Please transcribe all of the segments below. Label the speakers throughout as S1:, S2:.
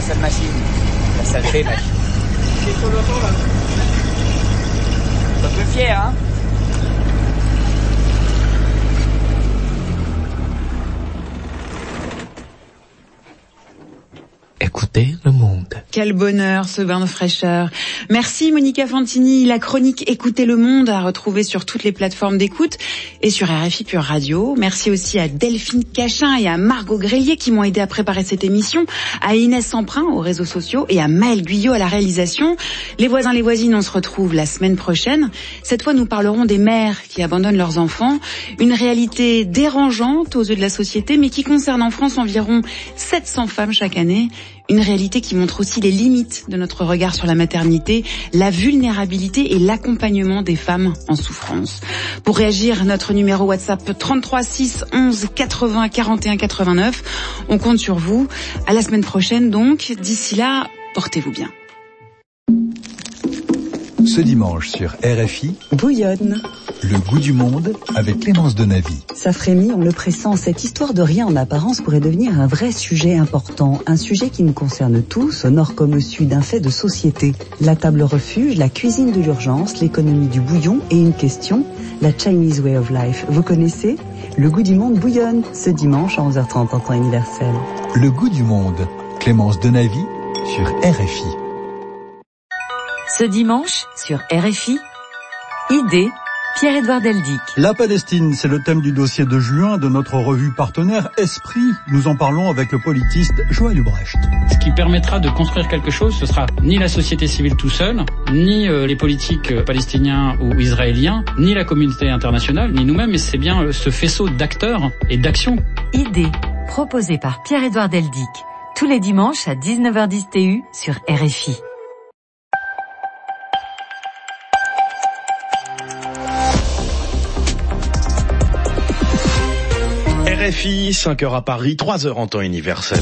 S1: sale machine. La saleté machine. C'est sur le temps là. Un peu fier, hein.
S2: Écoutez le monde.
S3: Quel bonheur ce bain de fraîcheur. Merci Monica Fantini. La chronique Écoutez le monde à retrouver sur toutes les plateformes d'écoute et sur RFI Pure Radio. Merci aussi à Delphine Cachin et à Margot Grélier qui m'ont aidé à préparer cette émission, à Inès Emprunt aux réseaux sociaux et à Maëlle Guyot à la réalisation. Les voisins, les voisines, on se retrouve la semaine prochaine. Cette fois, nous parlerons des mères qui abandonnent leurs enfants. Une réalité dérangeante aux yeux de la société, mais qui concerne en France environ 700 femmes chaque année. Une réalité qui montre aussi les limites de notre regard sur la maternité, la vulnérabilité et l'accompagnement des femmes en souffrance. Pour réagir, notre numéro WhatsApp 33 6 11 80 41 89. On compte sur vous. À la semaine prochaine donc. D'ici là, portez-vous bien.
S4: Ce dimanche sur RFI,
S5: Bouillonne.
S4: Le goût du monde avec Clémence Denavy.
S5: Ça frémit en le pressant. Cette histoire de rien en apparence pourrait devenir un vrai sujet important. Un sujet qui nous concerne tous, au nord comme au sud, un fait de société. La table refuge, la cuisine de l'urgence, l'économie du bouillon et une question, la Chinese way of life. Vous connaissez ? Le goût du monde bouillonne ce dimanche à 11h30 en temps universel.
S4: Le goût du monde, Clémence Denavy sur RFI.
S6: Ce dimanche, sur RFI, Idée, Pierre-Édouard Deldic.
S7: La Palestine, c'est le thème du dossier de juin de notre revue partenaire Esprit. Nous en parlons avec le politiste Joël Ubrecht.
S8: Ce qui permettra de construire quelque chose, ce sera ni la société civile tout seul, ni les politiques palestiniens ou israéliens, ni la communauté internationale, ni nous-mêmes, mais c'est bien ce faisceau d'acteurs et d'actions.
S6: Idée, proposée par Pierre-Édouard Deldic, tous les dimanches à 19h10 TU sur RFI.
S9: RFI, 5h à Paris, 3h en temps universel.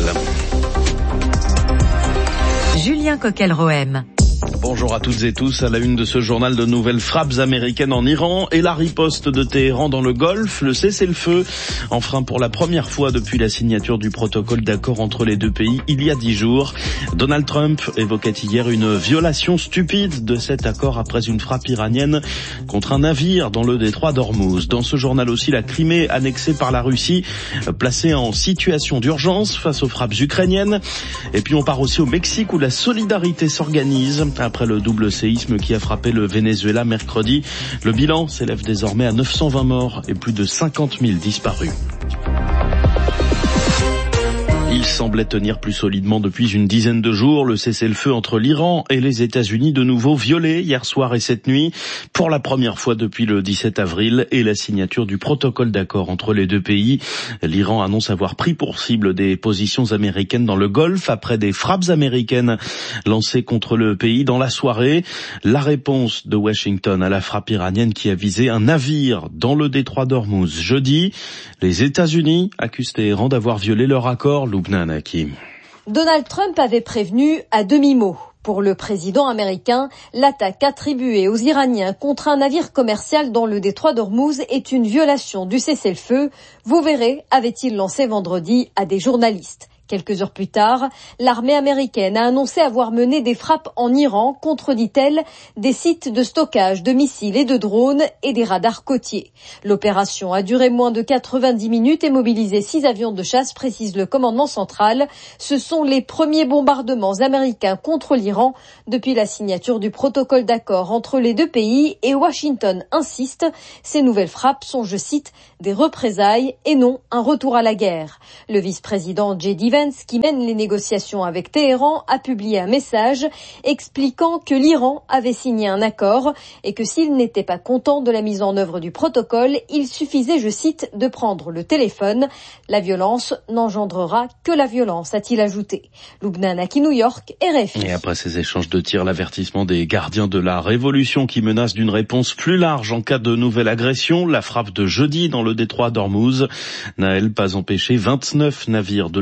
S6: Julien Coquel-Rohem.
S9: Bonjour à toutes et tous. À la une de ce journal, de nouvelles frappes américaines en Iran et la riposte de Téhéran dans le Golfe. Le cessez-le-feu, enfreint pour la première fois depuis la signature du protocole d'accord entre les deux pays il y a 10 jours. Donald Trump évoquait hier une violation stupide de cet accord après une frappe iranienne contre un navire dans le détroit d'Ormuz. Dans ce journal aussi, la Crimée annexée par la Russie, placée en situation d'urgence face aux frappes ukrainiennes. Et puis on part aussi au Mexique où la solidarité s'organise. Après le double séisme qui a frappé le Venezuela mercredi, le bilan s'élève désormais à 920 morts et plus de 50 000 disparus. Il semblait tenir plus solidement depuis une dizaine de jours. Le cessez-le-feu entre l'Iran et les États-Unis, de nouveau violé hier soir et cette nuit, pour la première fois depuis le 17 avril et la signature du protocole d'accord entre les deux pays. L'Iran annonce avoir pris pour cible des positions américaines dans le Golfe après des frappes américaines lancées contre le pays dans la soirée. La réponse de Washington à la frappe iranienne qui a visé un navire dans le détroit d'Ormuz jeudi. Les États-Unis accusent Téhéran d'avoir violé leur accord.
S10: Donald Trump avait prévenu à demi-mot. Pour le président américain, l'attaque attribuée aux Iraniens contre un navire commercial dans le détroit d'Ormuz est une violation du cessez-le-feu. Vous verrez, avait-il lancé vendredi à des journalistes. Quelques heures plus tard, l'armée américaine a annoncé avoir mené des frappes en Iran contre, dit-elle, des sites de stockage de missiles et de drones et des radars côtiers. L'opération a duré moins de 90 minutes et mobilisé 6 avions de chasse, précise le commandement central. Ce sont les premiers bombardements américains contre l'Iran depuis la signature du protocole d'accord entre les deux pays et Washington insiste. Ces nouvelles frappes sont, je cite, des représailles et non un retour à la guerre. Le vice-président J.D. Vance, qui mène les négociations avec Téhéran, a publié un message expliquant que l'Iran avait signé un accord et que s'il n'était pas content de la mise en œuvre du protocole, il suffisait, je cite, de prendre le téléphone. La violence n'engendrera que la violence, a-t-il ajouté. Lubna Naki, New York, RFI.
S9: Et après ces échanges de tirs, l'avertissement des gardiens de la révolution qui menacent d'une réponse plus large en cas de nouvelle agression. La frappe de jeudi dans le détroit d'Ormuz n'a, elle, pas empêché 29 navires de le franchir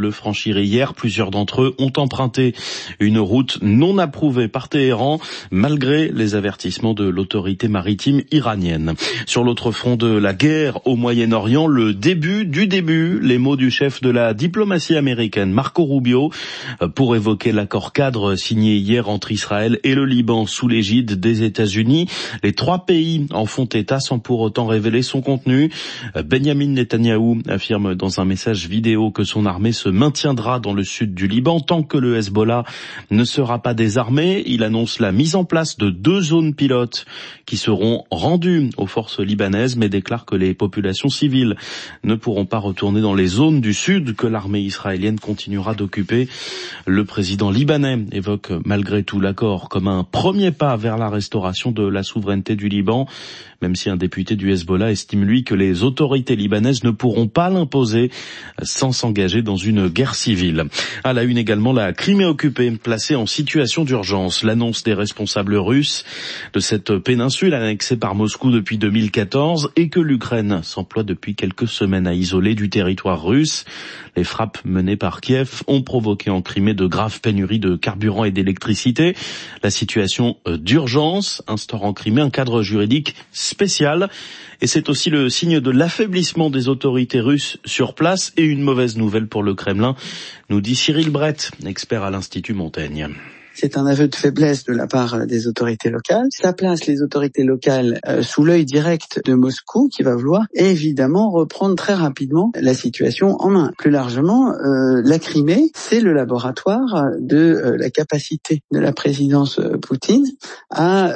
S9: franchir hier. Plusieurs d'entre eux ont emprunté une route non approuvée par Téhéran, malgré les avertissements de l'autorité maritime iranienne. Sur l'autre front de la guerre au Moyen-Orient, le début du début, les mots du chef de la diplomatie américaine, Marco Rubio, pour évoquer l'accord cadre signé hier entre Israël et le Liban sous l'égide des États-Unis. Les 3 pays en font état sans pour autant révéler son contenu. Benyamin Netanyahou affirme dans un message vidéo que son armée se maintiendra dans le sud du Liban tant que le Hezbollah ne sera pas désarmé. Il annonce la mise en place de 2 zones pilotes qui seront rendues aux forces libanaises, mais déclare que les populations civiles ne pourront pas retourner dans les zones du sud que l'armée israélienne continuera d'occuper. Le président libanais évoque malgré tout l'accord comme un premier pas vers la restauration de la souveraineté du Liban, même si un député du Hezbollah estime lui que les autorités libanaises ne pourront pas l'imposer sans s'engager dans une guerre civile. À la une également, la Crimée occupée, placée en situation d'urgence. L'annonce des responsables russes de cette péninsule annexée par Moscou depuis 2014 et que l'Ukraine s'emploie depuis quelques semaines à isoler du territoire russe. Les frappes menées par Kiev ont provoqué en Crimée de graves pénuries de carburant et d'électricité. La situation d'urgence instaure en Crimée un cadre juridique spécial. Et c'est aussi le signe de l'affaiblissement des autorités russes sur place et une mauvaise nouvelle pour le Kremlin, nous dit Cyril Brett, expert à l'Institut Montaigne.
S2: C'est un aveu de faiblesse de la part des autorités locales. Ça place les autorités locales sous l'œil direct de Moscou, qui va vouloir évidemment reprendre très rapidement la situation en main. Plus largement, la Crimée, c'est le laboratoire de la capacité de la présidence Poutine à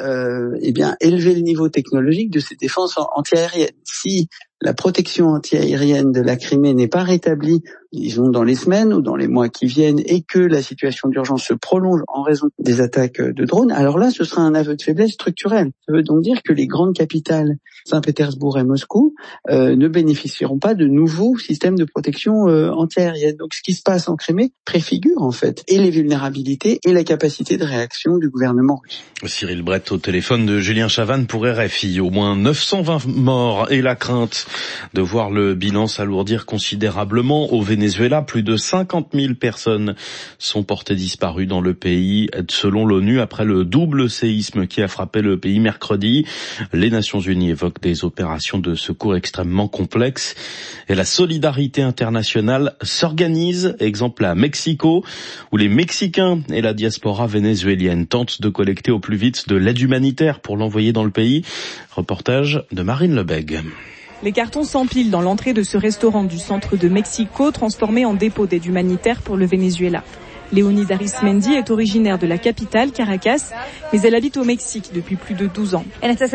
S2: élever le niveau technologique de ses défenses antiaériennes. Si la protection antiaérienne de la Crimée n'est pas rétablie, disons dans les semaines ou dans les mois qui viennent, et que la situation d'urgence se prolonge en raison des attaques de drones, alors là, ce sera un aveu de faiblesse structurel. Ça veut donc dire que les grandes capitales, Saint-Pétersbourg et Moscou, ne bénéficieront pas de nouveaux systèmes de protection antiaérienne. Donc ce qui se passe en Crimée préfigure en fait et les vulnérabilités et la capacité de réaction du gouvernement russe.
S9: Cyril Brett au téléphone de Julien Chavannes pour RFI. Au moins 920 morts et la crainte de voir le bilan s'alourdir considérablement au Venezuela. Plus de 50 000 personnes sont portées disparues dans le pays, selon l'ONU, après le double séisme qui a frappé le pays mercredi. Les Nations Unies évoquent des opérations de secours extrêmement complexes et la solidarité internationale s'organise, exemple à Mexico, où les Mexicains et la diaspora vénézuélienne tentent de collecter au plus vite de l'aide humanitaire pour l'envoyer dans le pays. Reportage de Marine Lebègue.
S11: Les cartons s'empilent dans l'entrée de ce restaurant du centre de Mexico, transformé en dépôt d'aide humanitaire pour le Venezuela. Léonide Arismendi est originaire de la capitale, Caracas, mais elle habite au Mexique depuis plus de 12 ans.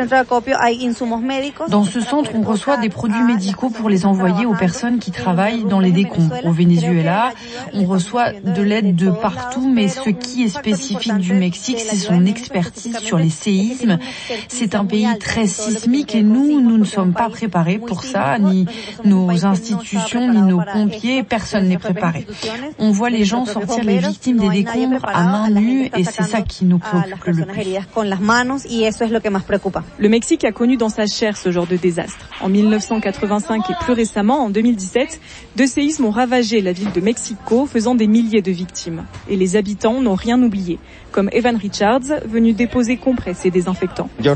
S12: Dans ce centre, on reçoit des produits médicaux pour les envoyer aux personnes qui travaillent dans les décombres. Au Venezuela, on reçoit de l'aide de partout, mais ce qui est spécifique du Mexique, c'est son expertise sur les séismes. C'est un pays très sismique et nous ne sommes pas préparés pour ça, ni nos institutions, ni nos pompiers, personne n'est préparé. On voit les gens sortir les victimes des décombres à main nue et c'est ça qui nous préoccupe le plus.
S11: Le Mexique a connu dans sa chair ce genre de désastre. En 1985 et plus récemment, en 2017, 2 séismes ont ravagé la ville de Mexico, faisant des milliers de victimes. Et les habitants n'ont rien oublié, comme Evan Richards, venu déposer compresses et désinfectants.
S13: Je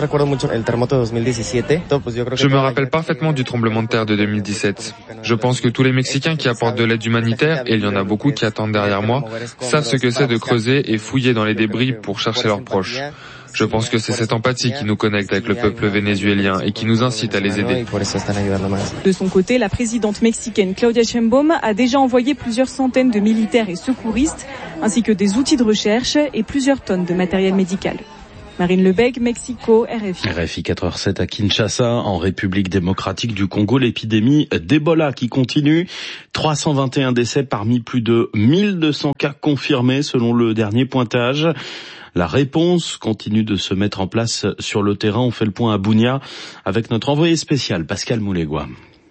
S13: me rappelle parfaitement du tremblement de terre de 2017. Je pense que tous les Mexicains qui apportent de l'aide humanitaire, et il y en a beaucoup qui attendent derrière moi, savent ce que c'est de creuser et fouiller dans les débris pour chercher leurs proches. Je pense que c'est cette empathie qui nous connecte avec le peuple vénézuélien et qui nous incite à les aider.
S11: De son côté, la présidente mexicaine Claudia Sheinbaum a déjà envoyé plusieurs centaines de militaires et secouristes, ainsi que des outils de recherche et plusieurs tonnes de matériel médical. Marine Lebègue, Mexico, RFI.
S9: RFI 4h07 à Kinshasa, en République démocratique du Congo, l'épidémie d'Ebola qui continue. 321 décès parmi plus de 1200 cas confirmés selon le dernier pointage. La réponse continue de se mettre en place sur le terrain. On fait le point à Bunia avec notre envoyé spécial, Pascal Moulegua.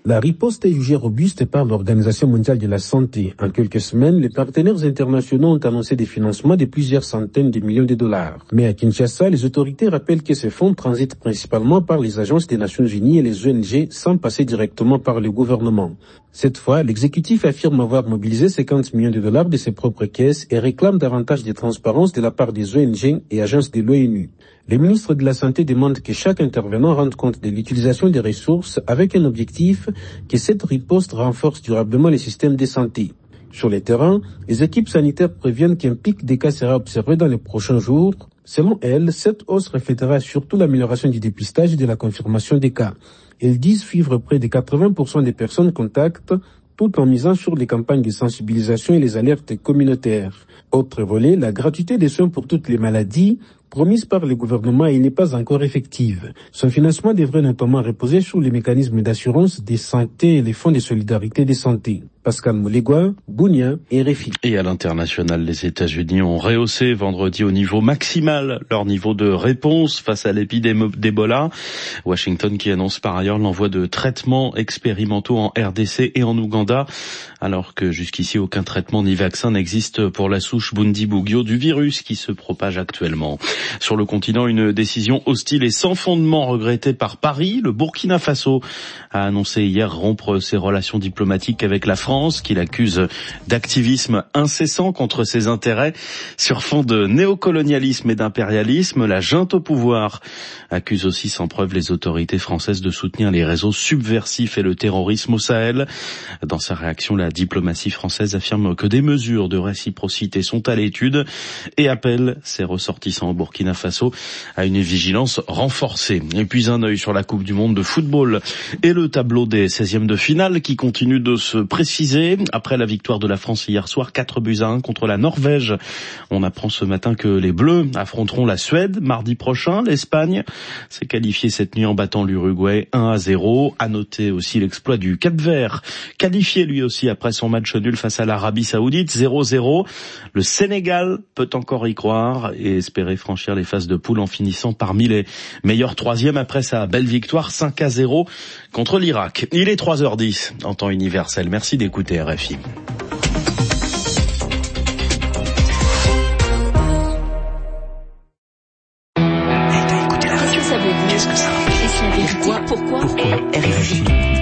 S14: La riposte est jugée robuste par l'Organisation mondiale de la santé. En quelques semaines, les partenaires internationaux ont annoncé des financements de plusieurs centaines de millions de dollars. Mais à Kinshasa, les autorités rappellent que ces fonds transitent principalement par les agences des Nations Unies et les ONG sans passer directement par le gouvernement. Cette fois, l'exécutif affirme avoir mobilisé 50 millions de dollars de ses propres caisses et réclame davantage de transparence de la part des ONG et agences de l'ONU. Les ministres de la Santé demandent que chaque intervenant rende compte de l'utilisation des ressources avec un objectif que cette riposte renforce durablement les systèmes de santé. Sur le terrain, les équipes sanitaires préviennent qu'un pic des cas sera observé dans les prochains jours. Selon elles, cette hausse reflètera surtout l'amélioration du dépistage et de la confirmation des cas. Elles disent suivre près de 80% des personnes contacts, tout en misant sur les campagnes de sensibilisation et les alertes communautaires. Autre volet, la gratuité des soins pour toutes les maladies, promise par le gouvernement et n'est pas encore effective. Son financement devrait notamment reposer sur les mécanismes d'assurance des santé et les fonds de solidarité des santé. Pascal Moulegua, Bunia et RFI.
S9: Et à l'international, les États-Unis ont rehaussé vendredi au niveau maximal leur niveau de réponse face à l'épidémie d'Ebola. Washington qui annonce par ailleurs l'envoi de traitements expérimentaux en RDC et en Ouganda, alors que jusqu'ici aucun traitement ni vaccin n'existe pour la souche Bundibugyo du virus qui se propage actuellement. Sur le continent, une décision hostile et sans fondement regrettée par Paris. Le Burkina Faso a annoncé hier rompre ses relations diplomatiques avec la France, qu'il accuse d'activisme incessant contre ses intérêts sur fond de néocolonialisme et d'impérialisme. La junte au pouvoir accuse aussi sans preuve les autorités françaises de soutenir les réseaux subversifs et le terrorisme au Sahel. Dans sa réaction, la diplomatie française affirme que des mesures de réciprocité sont à l'étude et appelle ses ressortissants au Burkina Faso à une vigilance renforcée. Et puis un œil sur la Coupe du Monde de football et le tableau des 16e de finale qui continue de se préciser. Après la victoire de la France hier soir, 4-1 contre la Norvège. On apprend ce matin que les Bleus affronteront la Suède mardi prochain. L'Espagne s'est qualifiée cette nuit en battant l'Uruguay 1-0. À noter aussi l'exploit du Cap-Vert, qualifié lui aussi après son match nul face à l'Arabie Saoudite 0-0. Le Sénégal peut encore y croire et espérer franchir les phases de poule en finissant parmi les meilleurs troisièmes après sa belle victoire 5-0 contre l'Irak. Il est 3h10 en temps universel. Merci d'écouter RFI.
S15: Qu'est-ce que ça veut dire? Pourquoi RFI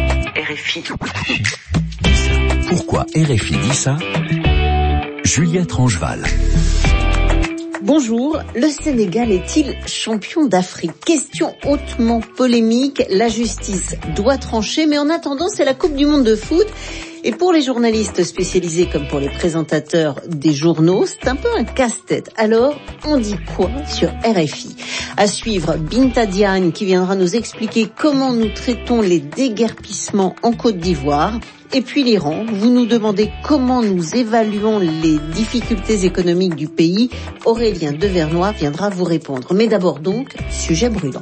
S15: Pourquoi RFI dit ça? Juliette Rangeval.
S16: Bonjour, le Sénégal est-il champion d'Afrique? Question hautement polémique, la justice doit trancher, mais en attendant, c'est la Coupe du Monde de foot. Et pour les journalistes spécialisés comme pour les présentateurs des journaux, c'est un peu un casse-tête. Alors, on dit quoi sur RFI? À suivre, Binta Diagne qui viendra nous expliquer comment nous traitons les déguerpissements en Côte d'Ivoire. Et puis l'Iran, vous nous demandez comment nous évaluons les difficultés économiques du pays. Aurélien Devernois viendra vous répondre. Mais d'abord donc, sujet brûlant.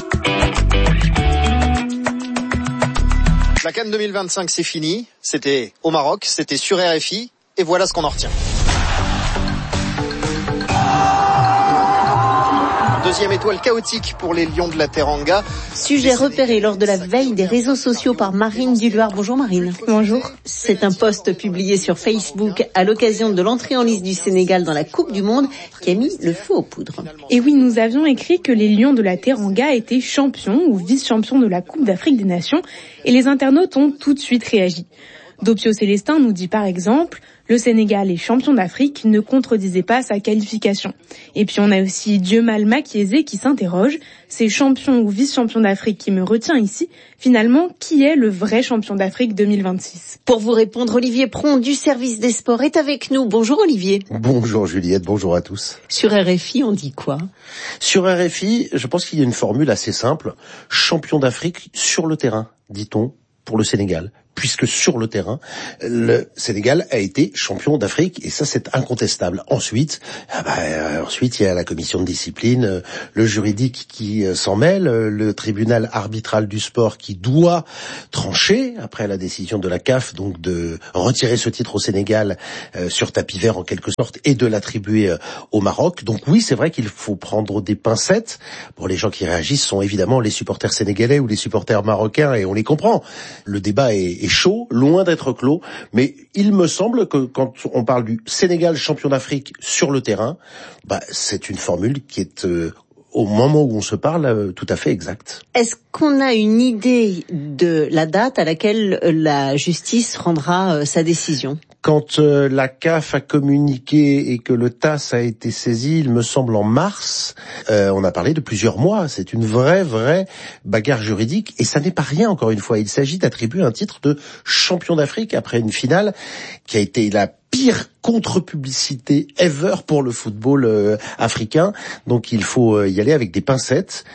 S17: La CAN 2025, c'est fini. C'était au Maroc, c'était sur RFI. Et voilà ce qu'on en retient. Deuxième étoile chaotique pour les Lions de la Teranga.
S16: Sujet repéré lors de la veille des réseaux sociaux par Marine Duloir. Bonjour Marine.
S18: Bonjour.
S16: C'est un post publié sur Facebook à l'occasion de l'entrée en lice du Sénégal dans la Coupe du Monde qui a mis le feu aux poudres.
S18: Et oui, nous avions écrit que les Lions de la Teranga étaient champions ou vice-champions de la Coupe d'Afrique des Nations et les internautes ont tout de suite réagi. Dopio Célestin nous dit par exemple « Le Sénégal est champion d'Afrique » ne contredisait pas sa qualification. Et puis on a aussi Diemal Makiézé qui s'interroge « C'est champion ou vice-champion d'Afrique qui me retient ici. Finalement, qui est le vrai champion d'Afrique 2026 ?»
S16: Pour vous répondre, Olivier Pron du service des sports est avec nous. Bonjour Olivier.
S19: Bonjour Juliette, bonjour à tous.
S16: Sur RFI, on dit quoi?
S19: Sur RFI, je pense qu'il y a une formule assez simple. Champion d'Afrique sur le terrain, dit-on, pour le Sénégal. puisque sur le terrain, le Sénégal a été champion d'Afrique, et ça c'est incontestable. Ensuite, il y a la commission de discipline, le juridique qui s'en mêle, le tribunal arbitral du sport qui doit trancher après la décision de la CAF, donc de retirer ce titre au Sénégal sur tapis vert en quelque sorte, et de l'attribuer au Maroc. Donc oui, c'est vrai qu'il faut prendre des pincettes. Bon, les gens qui réagissent sont évidemment les supporters sénégalais ou les supporters marocains, et on les comprend. Le débat est chaud, loin d'être clos, mais il me semble que quand on parle du Sénégal champion d'Afrique sur le terrain, c'est une formule qui est au moment où on se parle tout à fait exacte.
S16: Est-ce qu'on a une idée de la date à laquelle la justice rendra sa décision ?
S19: Quand la CAF a communiqué et que le TAS a été saisi, il me semble en mars, on a parlé de plusieurs mois. C'est une vraie bagarre juridique, et ça n'est pas rien, encore une fois. Il s'agit d'attribuer un titre de champion d'Afrique après une finale qui a été la pire contre-publicité ever pour le football africain. Donc il faut y aller avec des pincettes.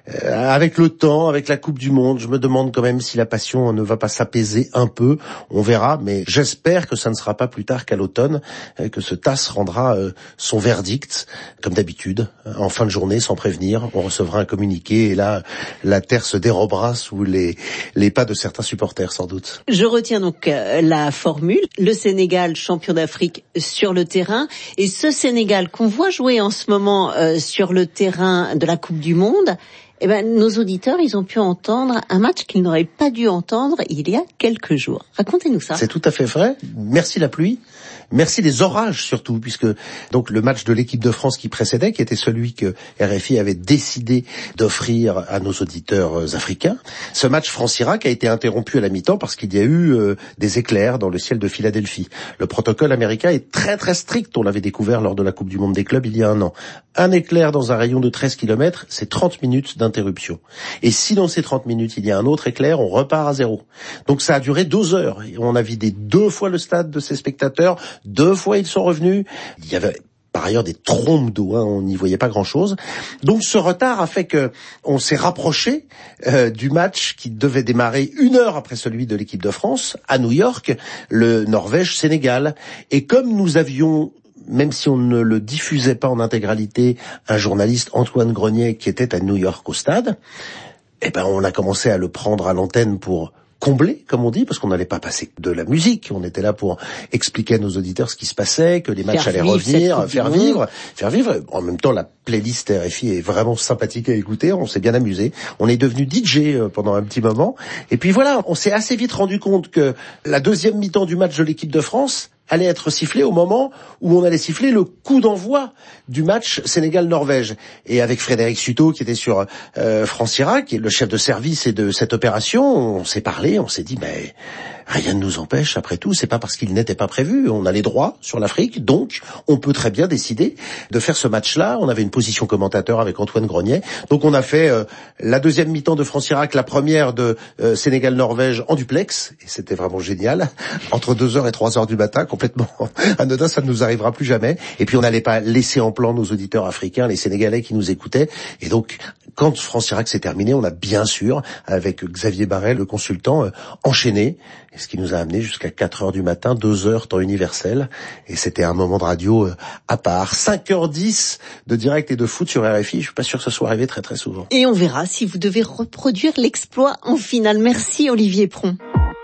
S19: Avec le temps, avec la Coupe du Monde, je me demande quand même si la passion ne va pas s'apaiser un peu. On verra, mais j'espère que ça ne sera pas plus tard qu'à l'automne que ce TAS rendra son verdict. Comme d'habitude, en fin de journée, sans prévenir, on recevra un communiqué, et là, la terre se dérobera sous les pas de certains supporters, sans doute.
S16: Je retiens donc la formule, le Sénégal champion d'Afrique sur le terrain, et ce Sénégal qu'on voit jouer en ce moment sur le terrain de la Coupe du Monde. Nos auditeurs, ils ont pu entendre un match qu'ils n'auraient pas dû entendre il y a quelques jours. Racontez-nous ça.
S19: C'est tout à fait vrai. Merci la pluie. Merci les orages surtout, puisque donc le match de l'équipe de France qui précédait, qui était celui que RFI avait décidé d'offrir à nos auditeurs africains, ce match France-Irak a été interrompu à la mi-temps parce qu'il y a eu des éclairs dans le ciel de Philadelphie. Le protocole américain est très strict, on l'avait découvert lors de la Coupe du Monde des clubs il y a un an. Un éclair dans un rayon de 13 km, c'est 30 minutes d'interruption. Et si dans ces 30 minutes il y a un autre éclair, on repart à zéro. Donc ça a duré 2 heures. Et on a vidé 2 fois le stade de ses spectateurs, 2 fois ils sont revenus. Il y avait par ailleurs des trombes d'eau, on n'y voyait pas grand-chose. Donc ce retard a fait que on s'est rapproché du match qui devait démarrer 1 heure après celui de l'équipe de France, à New York, le Norvège-Sénégal. Et comme nous avions, même si on ne le diffusait pas en intégralité, un journaliste, Antoine Grenier, qui était à New York au stade, on a commencé à le prendre à l'antenne pour combler, comme on dit, parce qu'on n'allait pas passer de la musique. On était là pour expliquer à nos auditeurs ce qui se passait, que les matchs allaient revenir, faire vivre. En même temps, la playlist RFI est vraiment sympathique à écouter. On s'est bien amusé. On est devenu DJ pendant un petit moment. Et puis voilà, on s'est assez vite rendu compte que la deuxième mi-temps du match de l'équipe de France allait être sifflé au moment où on allait siffler le coup d'envoi du match Sénégal-Norvège. Et avec Frédéric Suto, qui était sur France-Irak, qui est le chef de service et de cette opération, on s'est parlé, on s'est dit, mais rien ne nous empêche, après tout, c'est pas parce qu'il n'était pas prévu. On a les droits sur l'Afrique, donc on peut très bien décider de faire ce match-là. On avait une position commentateur avec Antoine Grenier. Donc on a fait la deuxième mi-temps de France-Irak, la première de Sénégal-Norvège en duplex, et c'était vraiment génial, entre 2h et 3h du matin, complètement anodin, ça ne nous arrivera plus jamais. Et puis on n'allait pas laisser en plan nos auditeurs africains, les Sénégalais qui nous écoutaient. Et donc, quand France-Irak s'est terminé, on a bien sûr, avec Xavier Barret, le consultant, enchaîné, ce qui nous a amené jusqu'à 4h du matin, 2h temps universel. Et c'était un moment de radio à part. 5h10 de direct et de foot sur RFI. Je suis pas sûr que ça soit arrivé très souvent.
S16: Et on verra si vous devez reproduire l'exploit en finale. Merci Olivier Pron.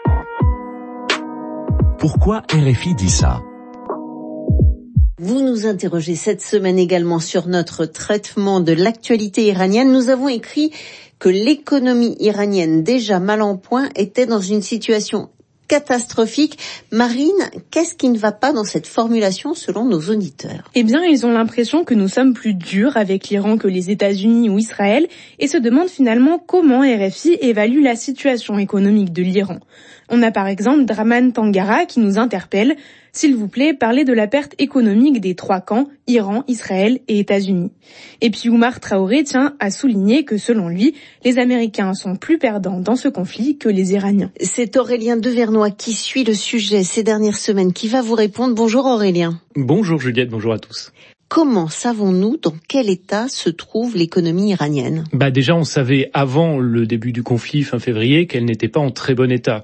S20: Pourquoi RFI dit ça ?
S16: Vous nous interrogez cette semaine également sur notre traitement de l'actualité iranienne. Nous avons écrit que l'économie iranienne, déjà mal en point, était dans une situation catastrophique. Marine, qu'est-ce qui ne va pas dans cette formulation selon nos auditeurs ?
S18: Eh bien, ils ont l'impression que nous sommes plus durs avec l'Iran que les États-Unis ou Israël et se demandent finalement comment RFI évalue la situation économique de l'Iran. On a par exemple Draman Tangara qui nous interpelle. S'il vous plaît, parlez de la perte économique des 3 camps, Iran, Israël et États-Unis. Et puis Oumar Traoré tient à souligner que selon lui, les Américains sont plus perdants dans ce conflit que les Iraniens.
S16: C'est Aurélien Devernois qui suit le sujet ces dernières semaines qui va vous répondre. Bonjour Aurélien.
S21: Bonjour Juliette, bonjour à tous.
S16: Comment savons-nous dans quel état se trouve l'économie iranienne ?
S21: Déjà, on savait avant le début du conflit fin février qu'elle n'était pas en très bon état.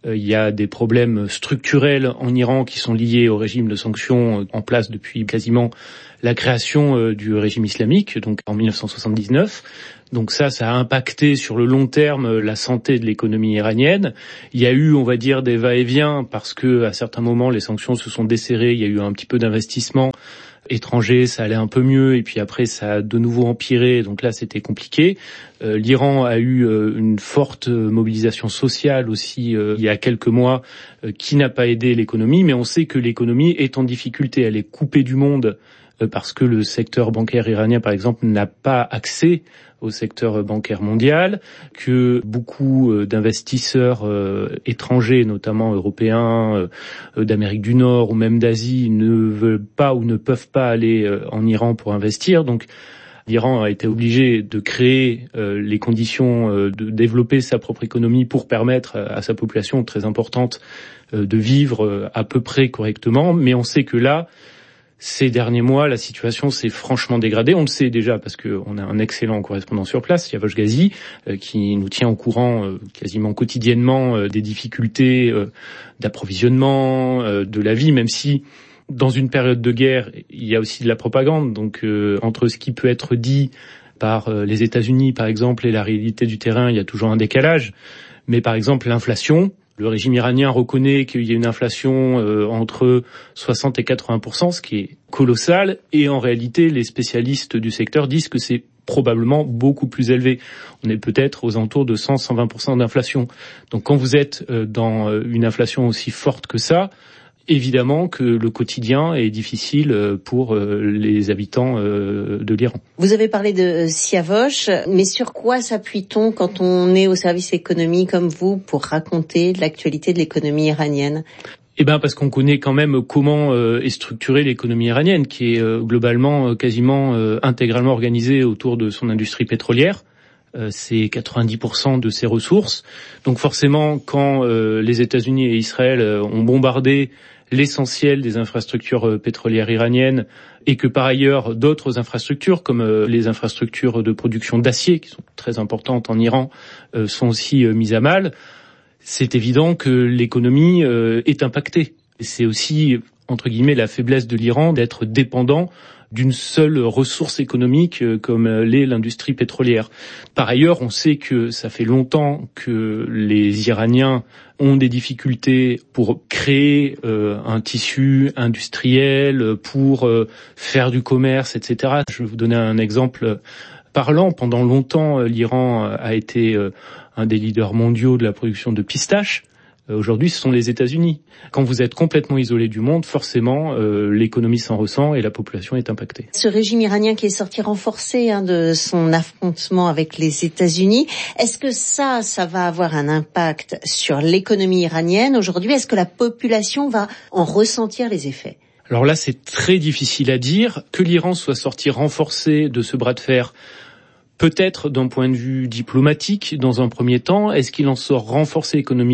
S21: Il y a des problèmes structurels en Iran qui sont liés au régime de sanctions en place depuis quasiment la création du régime islamique, donc en 1979. Donc ça a impacté sur le long terme la santé de l'économie iranienne. Il y a eu, on va dire, des va-et-vient parce que à certains moments les sanctions se sont desserrées. Il y a eu un petit peu d'investissement étranger, ça allait un peu mieux, et puis après ça a de nouveau empiré, donc là c'était compliqué. L'Iran a eu une forte mobilisation sociale aussi il y a quelques mois qui n'a pas aidé l'économie, mais on sait que l'économie est en difficulté, elle est coupée du monde parce que le secteur bancaire iranien par exemple n'a pas accès au secteur bancaire mondial, que beaucoup d'investisseurs étrangers, notamment européens, d'Amérique du Nord ou même d'Asie, ne veulent pas ou ne peuvent pas aller en Iran pour investir. Donc l'Iran a été obligé de créer les conditions de développer sa propre économie pour permettre à sa population très importante de vivre à peu près correctement. Mais on sait que là, ces derniers mois, la situation s'est franchement dégradée. On le sait déjà parce qu'on a un excellent correspondant sur place, Yavosh Ghazi, qui nous tient au courant quasiment quotidiennement des difficultés d'approvisionnement, de la vie, même si dans une période de guerre, il y a aussi de la propagande. Donc entre ce qui peut être dit par les États-Unis, par exemple, et la réalité du terrain, il y a toujours un décalage. Mais par exemple, l'inflation, le régime iranien reconnaît qu'il y a une inflation entre 60 et 80%, ce qui est colossal. Et en réalité, les spécialistes du secteur disent que c'est probablement beaucoup plus élevé. On est peut-être aux alentours de 100-120% d'inflation. Donc quand vous êtes dans une inflation aussi forte que ça, évidemment que le quotidien est difficile pour les habitants de l'Iran.
S16: Vous avez parlé de Siavosh, mais sur quoi s'appuie-t-on quand on est au service économie comme vous pour raconter l'actualité de l'économie iranienne ?
S21: Eh ben parce qu'on connaît quand même comment est structurée l'économie iranienne, qui est globalement quasiment intégralement organisée autour de son industrie pétrolière. C'est 90% de ses ressources. Donc forcément, quand les États-Unis et Israël ont bombardé l'essentiel des infrastructures pétrolières iraniennes et que par ailleurs d'autres infrastructures comme les infrastructures de production d'acier qui sont très importantes en Iran sont aussi mises à mal, c'est évident que l'économie est impactée. Et c'est aussi, entre guillemets, la faiblesse de l'Iran d'être dépendant d'une seule ressource économique comme l'est l'industrie pétrolière. Par ailleurs, on sait que ça fait longtemps que les Iraniens ont des difficultés pour créer un tissu industriel, pour faire du commerce, etc. Je vais vous donner un exemple parlant. Pendant longtemps, l'Iran a été un des leaders mondiaux de la production de pistaches. Aujourd'hui, ce sont les États-Unis. Quand vous êtes complètement isolé du monde, forcément, l'économie s'en ressent et la population est impactée.
S16: Ce régime iranien qui est sorti renforcé de son affrontement avec les États-Unis, est-ce que ça va avoir un impact sur l'économie iranienne aujourd'hui ? Est-ce que la population va en ressentir les effets ?
S21: Alors là, c'est très difficile à dire. Que l'Iran soit sorti renforcé de ce bras de fer, peut-être d'un point de vue diplomatique dans un premier temps. Est-ce qu'il en sort renforcé économiquement ?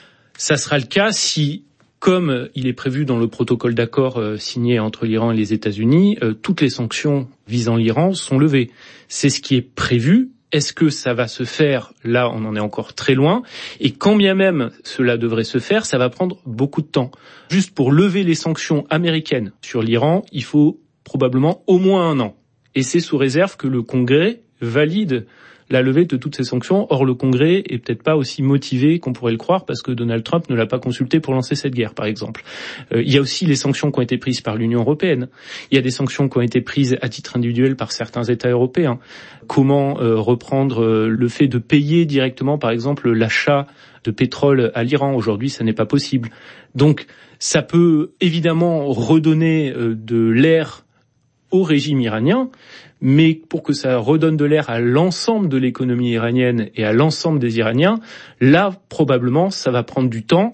S21: Ça sera le cas si, comme il est prévu dans le protocole d'accord signé entre l'Iran et les États-Unis, toutes les sanctions visant l'Iran sont levées. C'est ce qui est prévu. Est-ce que ça va se faire ? Là, on en est encore très loin. Et quand bien même cela devrait se faire, ça va prendre beaucoup de temps. Juste pour lever les sanctions américaines sur l'Iran, il faut probablement au moins 1 an. Et c'est sous réserve que le Congrès valide la levée de toutes ces sanctions. Or, le Congrès est peut-être pas aussi motivé qu'on pourrait le croire parce que Donald Trump ne l'a pas consulté pour lancer cette guerre, par exemple. Il y a aussi les sanctions qui ont été prises par l'Union européenne. Il y a des sanctions qui ont été prises à titre individuel par certains États européens. Comment reprendre le fait de payer directement, par exemple, l'achat de pétrole à l'Iran ? Aujourd'hui, ça n'est pas possible. Donc, ça peut évidemment redonner de l'air au régime iranien, mais pour que ça redonne de l'air à l'ensemble de l'économie iranienne et à l'ensemble des Iraniens, là, probablement, ça va prendre du temps.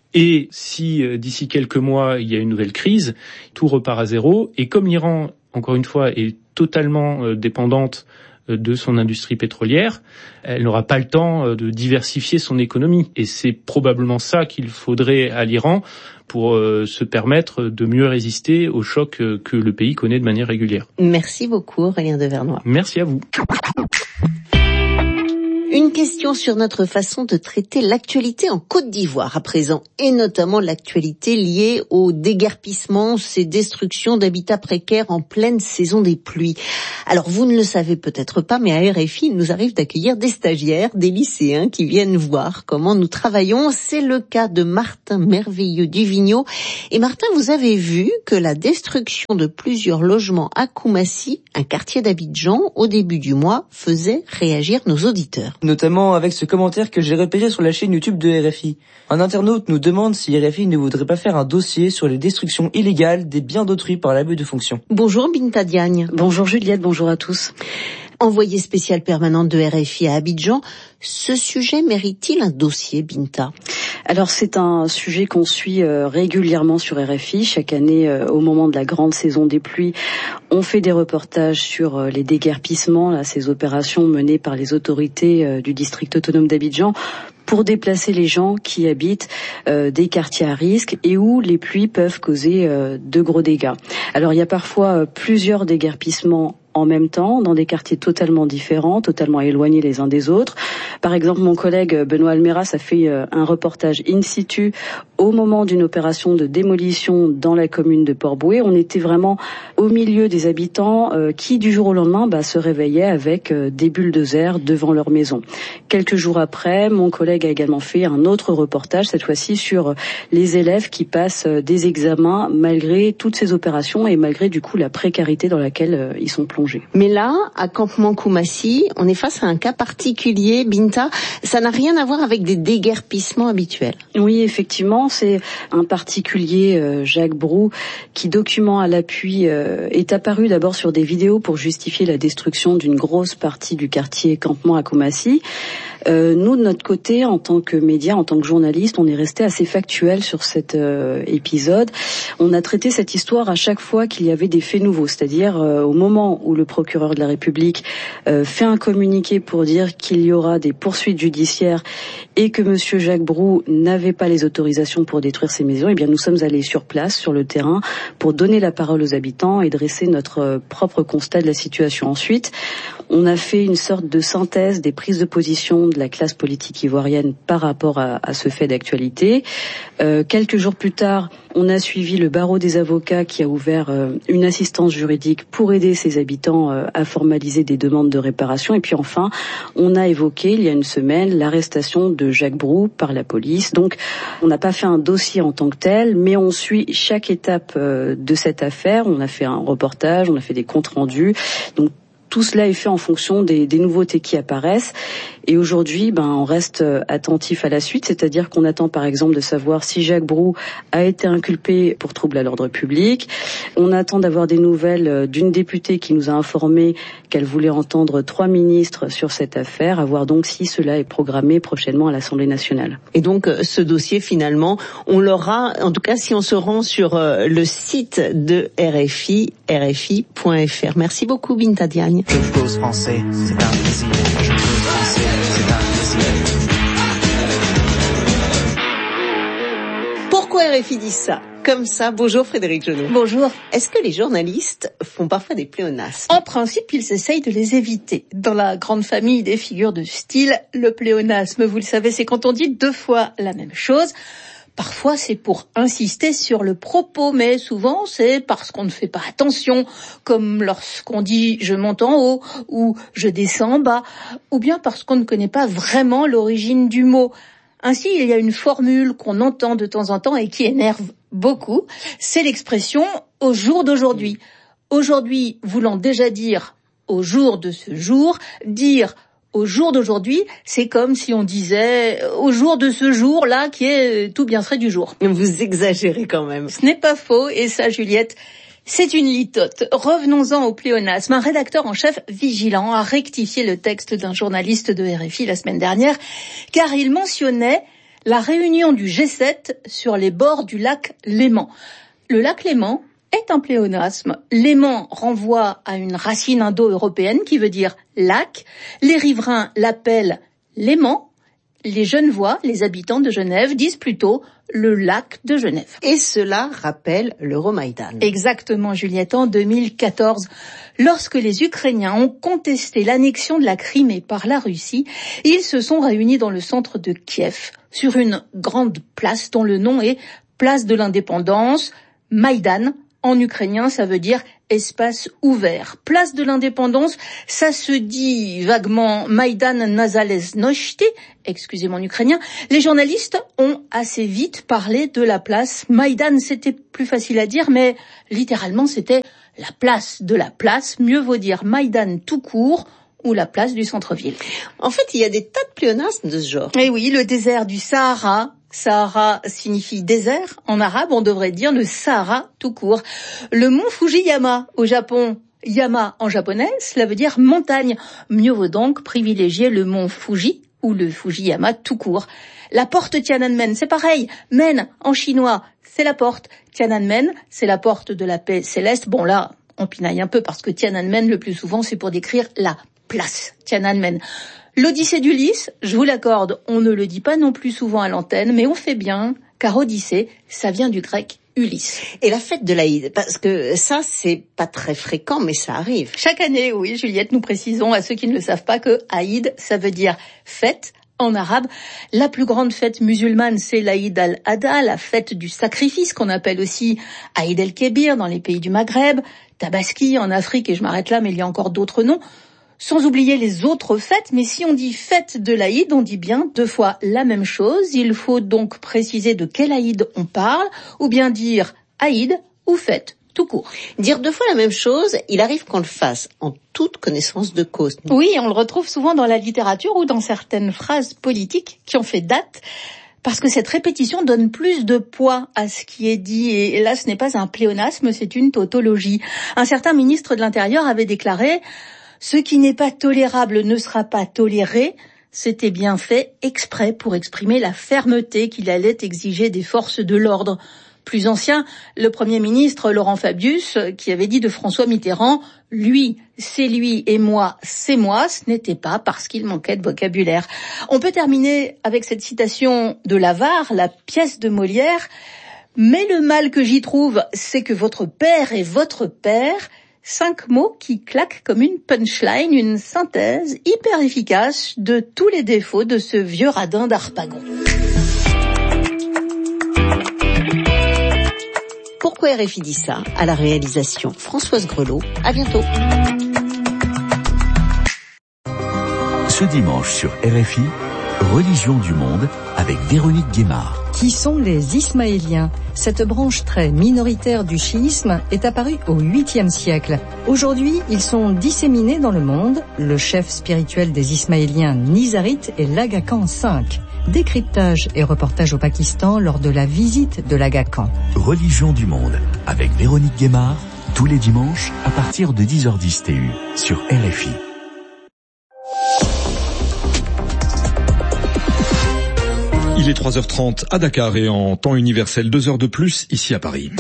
S21: Et si d'ici quelques mois, il y a une nouvelle crise, tout repart à zéro. Et comme l'Iran, encore une fois, est totalement dépendante de son industrie pétrolière, elle n'aura pas le temps de diversifier son économie. Et c'est probablement ça qu'il faudrait à l'Iran pour se permettre de mieux résister aux chocs que le pays connaît de manière régulière.
S16: Merci beaucoup, Aurélien Devernois.
S21: Merci à vous.
S16: Une question sur notre façon de traiter l'actualité en Côte d'Ivoire à présent, et notamment l'actualité liée au déguerpissement, ces destructions d'habitats précaires en pleine saison des pluies. Alors vous ne le savez peut-être pas, mais à RFI, il nous arrive d'accueillir des stagiaires, des lycéens qui viennent voir comment nous travaillons. C'est le cas de Martin Merveilleux Duvigneau. Et Martin, vous avez vu que la destruction de plusieurs logements à Koumassi, un quartier d'Abidjan, au début du mois, faisait réagir nos auditeurs.
S1: Notamment avec ce commentaire que j'ai repéré sur la chaîne YouTube de RFI. Un internaute nous demande si RFI ne voudrait pas faire un dossier sur les destructions illégales des biens d'autrui par l'abus de fonction.
S16: Bonjour Binta Diagne.
S22: Bonjour Juliette, bonjour à tous.
S16: Envoyée spéciale permanente de RFI à Abidjan, ce sujet mérite-t-il un dossier, Binta ?
S22: Alors c'est un sujet qu'on suit régulièrement sur RFI. Chaque année, au moment de la grande saison des pluies, on fait des reportages sur les déguerpissements, ces opérations menées par les autorités du district autonome d'Abidjan pour déplacer les gens qui habitent des quartiers à risque et où les pluies peuvent causer de gros dégâts. Alors il y a parfois plusieurs déguerpissements en même temps, dans des quartiers totalement différents, totalement éloignés les uns des autres. Par exemple, mon collègue Benoît Almeras a fait un reportage in situ au moment d'une opération de démolition dans la commune de Port-Bouët. On était vraiment au milieu des habitants qui, du jour au lendemain, se réveillaient avec des bulldozers devant leur maison. Quelques jours après, mon collègue a également fait un autre reportage, cette fois-ci sur les élèves qui passent des examens malgré toutes ces opérations et malgré du coup la précarité dans laquelle ils sont plongés.
S16: Mais là, à Campement Koumassi, on est face à un cas particulier, Binta. Ça n'a rien à voir avec des déguerpissements habituels.
S22: Oui, effectivement, c'est un particulier, Jacques Brou, qui, document à l'appui, est apparu d'abord sur des vidéos pour justifier la destruction d'une grosse partie du quartier Campement à Koumassi. Nous, de notre côté, en tant que médias, en tant que journalistes, on est resté assez factuel sur cet épisode. On a traité cette histoire à chaque fois qu'il y avait des faits nouveaux, c'est-à-dire au moment où le procureur de la République fait un communiqué pour dire qu'il y aura des poursuites judiciaires et que monsieur Jacques Brou n'avait pas les autorisations pour détruire ces maisons, eh bien nous sommes allés sur place, sur le terrain, pour donner la parole aux habitants et dresser notre propre constat de la situation. Ensuite, on a fait une sorte de synthèse des prises de position de la classe politique ivoirienne par rapport à ce fait d'actualité. Quelques jours plus tard, on a suivi le barreau des avocats qui a ouvert une assistance juridique pour aider ses habitants à formaliser des demandes de réparation. Et puis enfin, on a évoqué il y a une semaine l'arrestation de Jacques Brou par la police. Donc, on n'a pas fait un dossier en tant que tel, mais on suit chaque étape de cette affaire. On a fait un reportage, on a fait des comptes rendus. Donc, tout cela est fait en fonction des nouveautés qui apparaissent. Et aujourd'hui, on reste attentif à la suite, c'est-à-dire qu'on attend par exemple de savoir si Jacques Brou a été inculpé pour trouble à l'ordre public. On attend d'avoir des nouvelles d'une députée qui nous a informé qu'elle voulait entendre 3 ministres sur cette affaire, à voir donc si cela est programmé prochainement à l'Assemblée nationale.
S16: Et donc ce dossier finalement, on l'aura, en tout cas si on se rend sur le site de RFI, rfi.fr. Merci beaucoup Binta Diagne.
S23: Je pose français, c'est un plaisir. Je pose français, c'est un plaisir.
S16: Pourquoi RFI dit ça ? Comme ça, bonjour Frédéric Genot.
S24: Bonjour.
S16: Est-ce que les journalistes font parfois des pléonasmes ?
S24: En principe, ils essayent de les éviter. Dans la grande famille des figures de style, le pléonasme, vous le savez, c'est quand on dit 2 fois la même chose. Parfois, c'est pour insister sur le propos, mais souvent, c'est parce qu'on ne fait pas attention, comme lorsqu'on dit « je monte en haut » ou « je descends en bas », ou bien parce qu'on ne connaît pas vraiment l'origine du mot. Ainsi, il y a une formule qu'on entend de temps en temps et qui énerve beaucoup, c'est l'expression « au jour d'aujourd'hui ». Aujourd'hui voulant déjà dire « au jour de ce jour », dire « au jour d'aujourd'hui », c'est comme si on disait « au jour de ce jour-là qui est tout bien frais du jour ».
S16: Vous exagérez quand même.
S24: Ce n'est pas faux, et ça, Juliette, c'est une litote. Revenons-en au pléonasme. Un rédacteur en chef vigilant a rectifié le texte d'un journaliste de RFI la semaine dernière, car il mentionnait la réunion du G7 sur les bords du lac Léman. Le lac Léman est un pléonasme. Léman renvoie à une racine indo-européenne qui veut dire lac. Les riverains l'appellent Léman Les Genevois, les habitants de Genève, disent plutôt le lac de Genève.
S16: Et cela rappelle l'Euromaïdan.
S24: Exactement, Juliette, en 2014. Lorsque les Ukrainiens ont contesté l'annexion de la Crimée par la Russie, ils se sont réunis dans le centre de Kiev, sur une grande place dont le nom est Place de l'Indépendance, Maïdan. En ukrainien, ça veut dire espace ouvert. Place de l'Indépendance, ça se dit vaguement Maïdan Nazalezhnosti, excusez mon ukrainien. Les journalistes ont assez vite parlé de la place. Maïdan, c'était plus facile à dire, mais littéralement, c'était la place de la place. Mieux vaut dire Maïdan tout court ou la place du centre-ville.
S16: En fait, il y a des tas de pléonasmes de ce genre.
S24: Eh oui, le désert du Sahara. Sahara signifie désert. En arabe, on devrait dire le Sahara tout court. Le mont Fujiyama au Japon. Yama en japonais, cela veut dire montagne. Mieux vaut donc privilégier le mont Fuji ou le Fujiyama tout court. La porte Tiananmen, c'est pareil. Men en chinois, c'est la porte. Tiananmen, c'est la porte de la paix céleste. Bon là, on pinaille un peu parce que Tiananmen, le plus souvent, c'est pour décrire la place Tiananmen. L'Odyssée d'Ulysse, je vous l'accorde, on ne le dit pas non plus souvent à l'antenne, mais on fait bien, car Odyssée, ça vient du grec Ulysse.
S16: Et la fête de l'Aïd, parce que ça, c'est pas très fréquent, mais ça arrive.
S24: Chaque année, oui, Juliette, nous précisons à ceux qui ne le savent pas que Aïd, ça veut dire fête. En arabe, la plus grande fête musulmane, c'est l'Aïd al-Adha, la fête du sacrifice, qu'on appelle aussi Aïd el-Kébir dans les pays du Maghreb, Tabaski en Afrique, et je m'arrête là, mais il y a encore d'autres noms. Sans oublier les autres fêtes, mais si on dit fête de l'Aïd, on dit bien deux fois la même chose. Il faut donc préciser de quel Aïd on parle, ou bien dire Aïd ou fête, tout court.
S16: Dire deux fois la même chose, il arrive qu'on le fasse en toute connaissance de cause.
S24: Oui, on le retrouve souvent dans la littérature ou dans certaines phrases politiques qui ont fait date. Parce que cette répétition donne plus de poids à ce qui est dit. Et là, ce n'est pas un pléonasme, c'est une tautologie. Un certain ministre de l'Intérieur avait déclaré « Ce qui n'est pas tolérable ne sera pas toléré ». C'était bien fait exprès pour exprimer la fermeté qu'il allait exiger des forces de l'ordre. Plus ancien, le Premier ministre Laurent Fabius, qui avait dit de François Mitterrand « Lui, c'est lui et moi, c'est moi », ce n'était pas parce qu'il manquait de vocabulaire. On peut terminer avec cette citation de l'Avare, la pièce de Molière. « Mais le mal que j'y trouve, c'est que votre père est votre père ». 5 mots qui claquent comme une punchline, une synthèse hyper efficace de tous les défauts de ce vieux radin d'Harpagon.
S16: Pourquoi RFI dit ça? À la réalisation Françoise Grelot. À bientôt.
S20: Ce dimanche sur RFI, Religion du monde avec Véronique Guémard.
S3: Qui sont les Ismaéliens? Cette branche très minoritaire du chiisme est apparue au 8e siècle. Aujourd'hui, ils sont disséminés dans le monde. Le chef spirituel des Ismaéliens nizarites est l'Aga Khan V. Décryptage et reportage au Pakistan lors de la visite de l'Aga Khan.
S20: Religion du monde avec Véronique Guémard, tous les dimanches à partir de 10h10 TU sur RFI.
S4: Il est 3h30 à Dakar et en temps universel 2 heures de plus ici à Paris.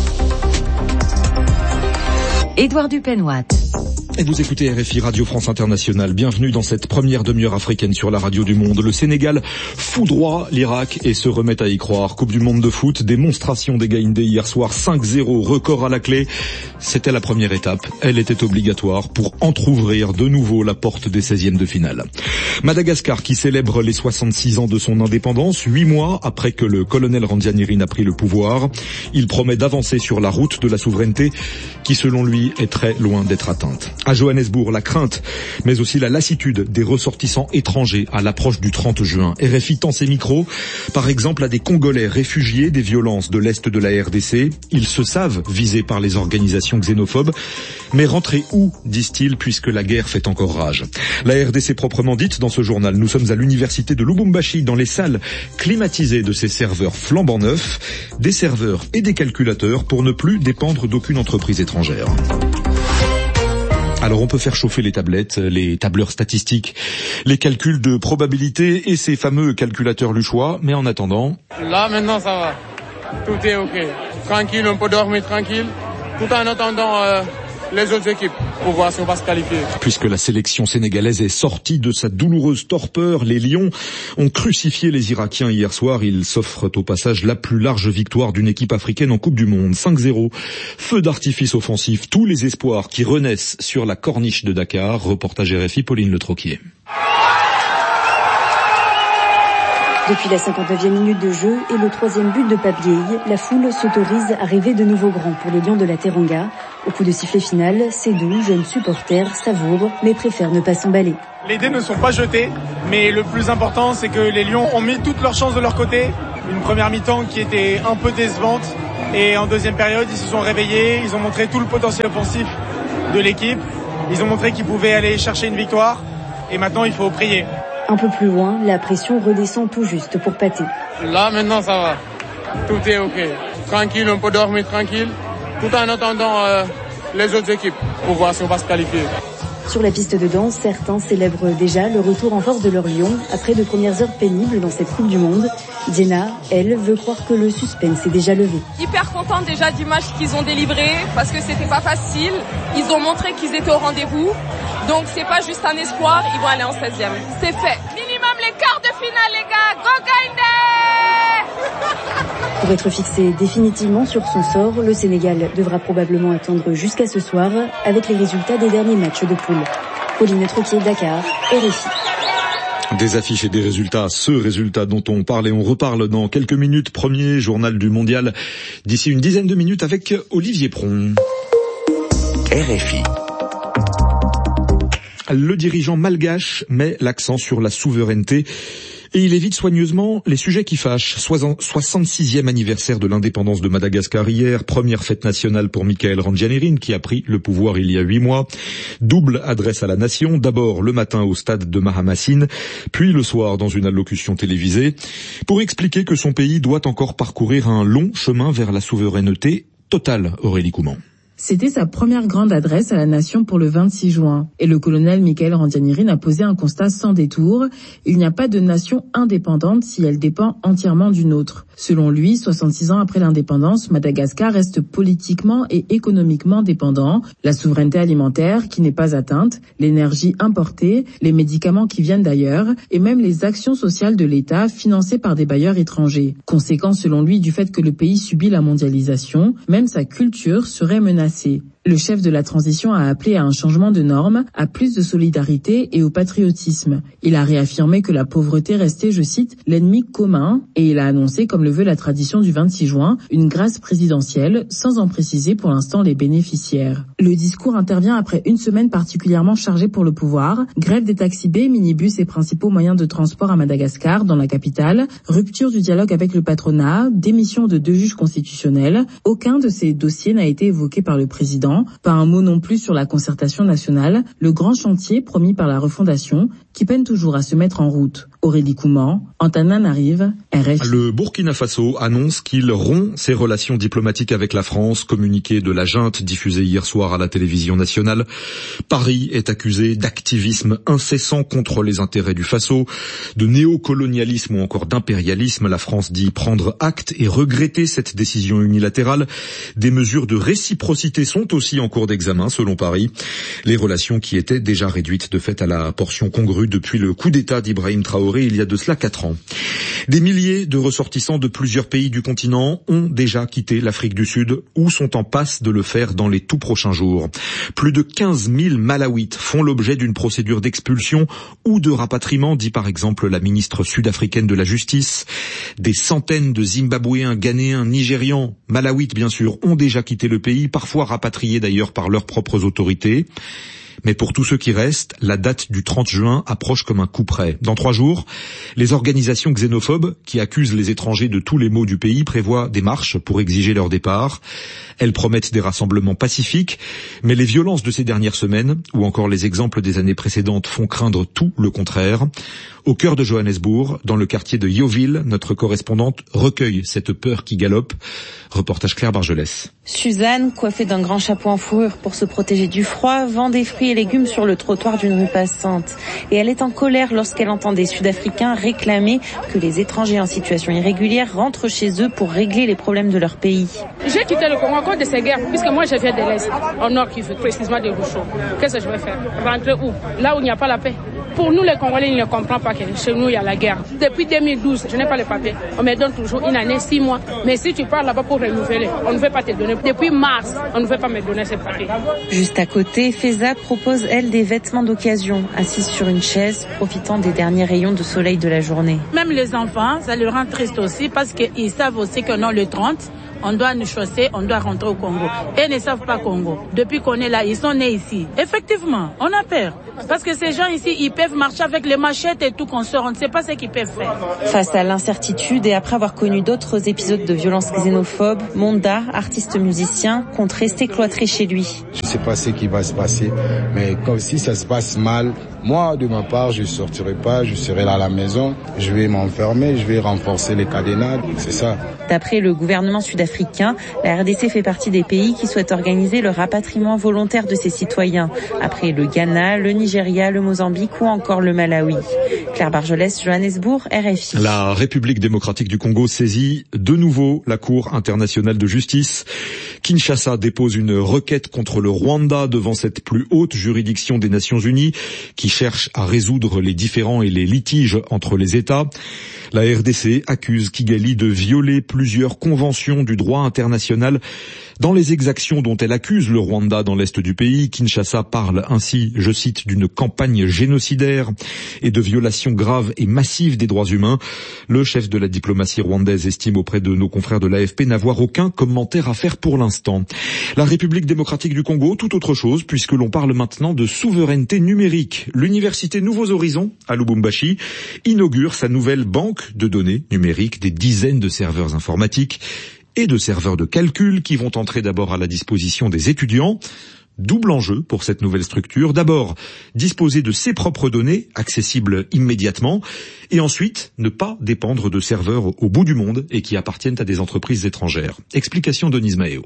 S6: Édouard Dupenoit.
S4: Et vous écoutez RFI Radio France Internationale. Bienvenue dans cette première demi-heure africaine sur la radio du monde. Le Sénégal foudroie l'Irak et se remet à y croire. Coupe du monde de foot, démonstration des Gaïndés hier soir, 5-0, record à la clé. C'était la première étape. Elle était obligatoire pour entrouvrir de nouveau la porte des 16e de finale. Madagascar qui célèbre les 66 ans de son indépendance, 8 mois après que le colonel Randrianirina a pris le pouvoir. Il promet d'avancer sur la route de la souveraineté qui, selon lui, est très loin d'être atteinte. À Johannesburg, la crainte, mais aussi la lassitude des ressortissants étrangers à l'approche du 30 juin. RFI tend ses micros, par exemple, à des Congolais réfugiés des violences de l'Est de la RDC. Ils se savent visés par les organisations xénophobes. Mais rentrez où, disent-ils, puisque la guerre fait encore rage. La RDC proprement dite, dans ce journal, nous sommes à l'université de Lubumbashi, dans les salles climatisées de ces serveurs flambant neufs, des serveurs et des calculateurs pour ne plus dépendre d'aucune entreprise étrangère. Alors on peut faire chauffer les tablettes, les tableurs statistiques, les calculs de probabilité et ces fameux calculateurs luchois, mais en attendant...
S5: Là maintenant ça va, tout est ok, tranquille, on peut dormir tranquille, tout en attendant les autres équipes pour voir si on va se qualifier.
S4: Puisque la sélection sénégalaise est sortie de sa douloureuse torpeur, les Lions ont crucifié les Irakiens hier soir. Ils s'offrent au passage la plus large victoire d'une équipe africaine en Coupe du Monde. 5-0. Feu d'artifice offensif. Tous les espoirs qui renaissent sur la corniche de Dakar. Reportage RFI, Pauline Le Troquier.
S22: Depuis la 59e minute de jeu et le 3e but de Pape Gueye, la foule s'autorise à rêver de nouveaux grands pour les Lions de la Teranga. Au coup de sifflet final, Sédou, jeune supporter, savoure, mais préfère ne pas s'emballer.
S5: Les dés ne sont pas jetés, mais le plus important, c'est que les Lions ont mis toutes leurs chances de leur côté. Une première mi-temps qui était un peu décevante. Et en deuxième période, ils se sont réveillés, ils ont montré tout le potentiel offensif de l'équipe. Ils ont montré qu'ils pouvaient aller chercher une victoire. Et maintenant, il faut prier.
S22: Un peu plus loin, la pression redescend tout juste pour Pathé.
S5: Là, maintenant, ça va. Tout est OK. Tranquille, on peut dormir tranquille, tout en attendant les autres équipes pour voir si on va se qualifier.
S22: Sur la piste de danse, certains célèbrent déjà le retour en force de leur lion après de premières heures pénibles dans cette Coupe du Monde. Diana, elle, veut croire que le suspense est déjà levé.
S7: Hyper contente déjà du match qu'ils ont délivré parce que c'était pas facile. Ils ont montré qu'ils étaient au rendez-vous. Donc c'est pas juste un espoir, ils vont aller en 16e. C'est fait. Minimum les quarts de finale les gars. Go Gaïndé!
S22: Pour être fixé définitivement sur son sort, le Sénégal devra probablement attendre jusqu'à ce soir avec les résultats des derniers matchs de poule. Pauline Troquier, Dakar, RFI.
S4: Des affiches et des résultats, ce résultat dont on parle et on reparle dans quelques minutes. Premier journal du mondial d'ici une dizaine de minutes avec Olivier Pron.
S20: RFI.
S4: Le dirigeant malgache met l'accent sur la souveraineté et il évite soigneusement les sujets qui fâchent. 66e anniversaire de l'indépendance de Madagascar hier, première fête nationale pour Michael Randrianirina qui a pris le pouvoir il y a 8 mois. Double adresse à la nation, d'abord le matin au stade de Mahamassine, puis le soir dans une allocution télévisée, pour expliquer que son pays doit encore parcourir un long chemin vers la souveraineté totale. Aurélie Couman.
S8: C'était sa première grande adresse à la nation pour le 26 juin. Et le colonel Michael Randrianirina a posé un constat sans détour. Il n'y a pas de nation indépendante si elle dépend entièrement d'une autre. Selon lui, 66 ans après l'indépendance, Madagascar reste politiquement et économiquement dépendant. La souveraineté alimentaire qui n'est pas atteinte, l'énergie importée, les médicaments qui viennent d'ailleurs et même les actions sociales de l'État financées par des bailleurs étrangers. Conséquence selon lui du fait que le pays subit la mondialisation, même sa culture serait menacée. Le chef de la transition a appelé à un changement de normes, à plus de solidarité et au patriotisme. Il a réaffirmé que la pauvreté restait, je cite, l'ennemi commun et il a annoncé, comme le veut la tradition du 26 juin, une grâce présidentielle sans en préciser pour l'instant les bénéficiaires. Le discours intervient après une semaine particulièrement chargée pour le pouvoir. Grève des taxis B, minibus et principaux moyens de transport à Madagascar, dans la capitale, rupture du dialogue avec le patronat, démission de 2 juges constitutionnels. Aucun de ces dossiers n'a été évoqué par le président. Pas un mot non plus sur la concertation nationale, le grand chantier promis par la refondation, qui peine toujours à se mettre en route. Aurélie Couman, Antananarive, RFI.
S4: Le Burkina Faso annonce qu'il rompt ses relations diplomatiques avec la France, communiqué de la junte diffusé hier soir à la télévision nationale. Paris est accusé d'activisme incessant contre les intérêts du Faso, de néocolonialisme ou encore d'impérialisme. La France dit prendre acte et regretter cette décision unilatérale. Des mesures de réciprocité sont aussi en cours d'examen, selon Paris. Les relations qui étaient déjà réduites de fait à la portion congrue depuis le coup d'État d'Ibrahim Traoré il y a de cela 4 ans. Des milliers de ressortissants de plusieurs pays du continent ont déjà quitté l'Afrique du Sud ou sont en passe de le faire dans les tout prochains jours. Plus de 15 000 Malawites font l'objet d'une procédure d'expulsion ou de rapatriement, dit par exemple la ministre sud-africaine de la Justice. Des centaines de Zimbabwéens, Ghanéens, Nigérians, Malawites bien sûr, ont déjà quitté le pays, parfois rapatriés d'ailleurs par leurs propres autorités. Mais pour tous ceux qui restent, la date du 30 juin approche comme un coup près. Dans 3 jours, les organisations xénophobes qui accusent les étrangers de tous les maux du pays prévoient des marches pour exiger leur départ. Elles promettent des rassemblements pacifiques, mais les violences de ces dernières semaines, ou encore les exemples des années précédentes, font craindre tout le contraire. Au cœur de Johannesburg, dans le quartier de Yeoville, notre correspondante recueille cette peur qui galope. Reportage Claire Bargelès.
S10: Suzanne, coiffée d'un grand chapeau en fourrure pour se protéger du froid, vend des fruits
S2: fruits et légumes sur le trottoir d'une rue passante. Et elle est en colère lorsqu'elle entend des Sud-Africains réclamer que les étrangers en situation irrégulière rentrent chez eux pour régler les problèmes de leur pays.
S10: J'ai quitté le Congo à cause de ces guerres, puisque moi je viens de l'Est, au nord qui fait précisément de Rousseau. Qu'est-ce que je vais faire? Rentrer où? Là où il n'y a pas la paix. Pour nous les Congolais, ils ne comprennent pas que chez nous il y a la guerre. Depuis 2012, je n'ai pas les papiers. On me donne toujours une année, 6 mois. Mais si tu pars là-bas pour renouveler, on ne veut pas te donner. Depuis mars, on ne veut pas me donner ces papiers.
S2: Juste à côté, Feza propose, elle, des vêtements d'occasion, assise sur une chaise, profitant des derniers rayons de soleil de la journée.
S12: Même les enfants, ça les rend tristes aussi parce qu'ils savent aussi que non, le 30, on doit nous chausser, on doit rentrer au Congo. Et ils ne savent pas Congo. Depuis qu'on est là, ils sont nés ici. Effectivement, on a peur. Parce que ces gens ici, ils peuvent marcher avec les machettes et tout qu'on sort. On ne sait pas ce qu'ils peuvent faire.
S2: Face à l'incertitude et après avoir connu d'autres épisodes de violences xénophobes, Monda, artiste musicien, compte rester cloîtré chez lui.
S13: Je ne sais pas ce qui va se passer, mais comme si ça se passe mal, moi, de ma part, je ne sortirai pas, je serai là à la maison, je vais m'enfermer, je vais renforcer les cadenas, c'est ça.
S2: D'après le gouvernement sud-africain, la RDC fait partie des pays qui souhaitent organiser le rapatriement volontaire de ses citoyens, après le Ghana, le Nigeria, le Mozambique ou encore le Malawi. Claire Barjolès, Johannesburg, RFI.
S4: La République démocratique du Congo saisit de nouveau la Cour internationale de justice. Kinshasa dépose une requête contre le Rwanda devant cette plus haute juridiction des Nations Unies qui cherche à résoudre les différends et les litiges entre les États. La RDC accuse Kigali de violer plusieurs conventions du droit international dans les exactions dont elle accuse le Rwanda dans l'est du pays. Kinshasa parle ainsi, je cite, d'une campagne génocidaire et de violations graves et massives des droits humains. Le chef de la diplomatie rwandaise estime auprès de nos confrères de l'AFP n'avoir aucun commentaire à faire pour l'instant. La République démocratique du Congo, tout autre chose, puisque l'on parle maintenant de souveraineté numérique. L'université Nouveaux Horizons, à Lubumbashi, inaugure sa nouvelle banque de données numériques, des dizaines de serveurs informatiques et de serveurs de calcul qui vont entrer d'abord à la disposition des étudiants. Double enjeu pour cette nouvelle structure. D'abord, disposer de ses propres données, accessibles immédiatement, et ensuite, ne pas dépendre de serveurs au bout du monde et qui appartiennent à des entreprises étrangères. Explication Denise Maheo.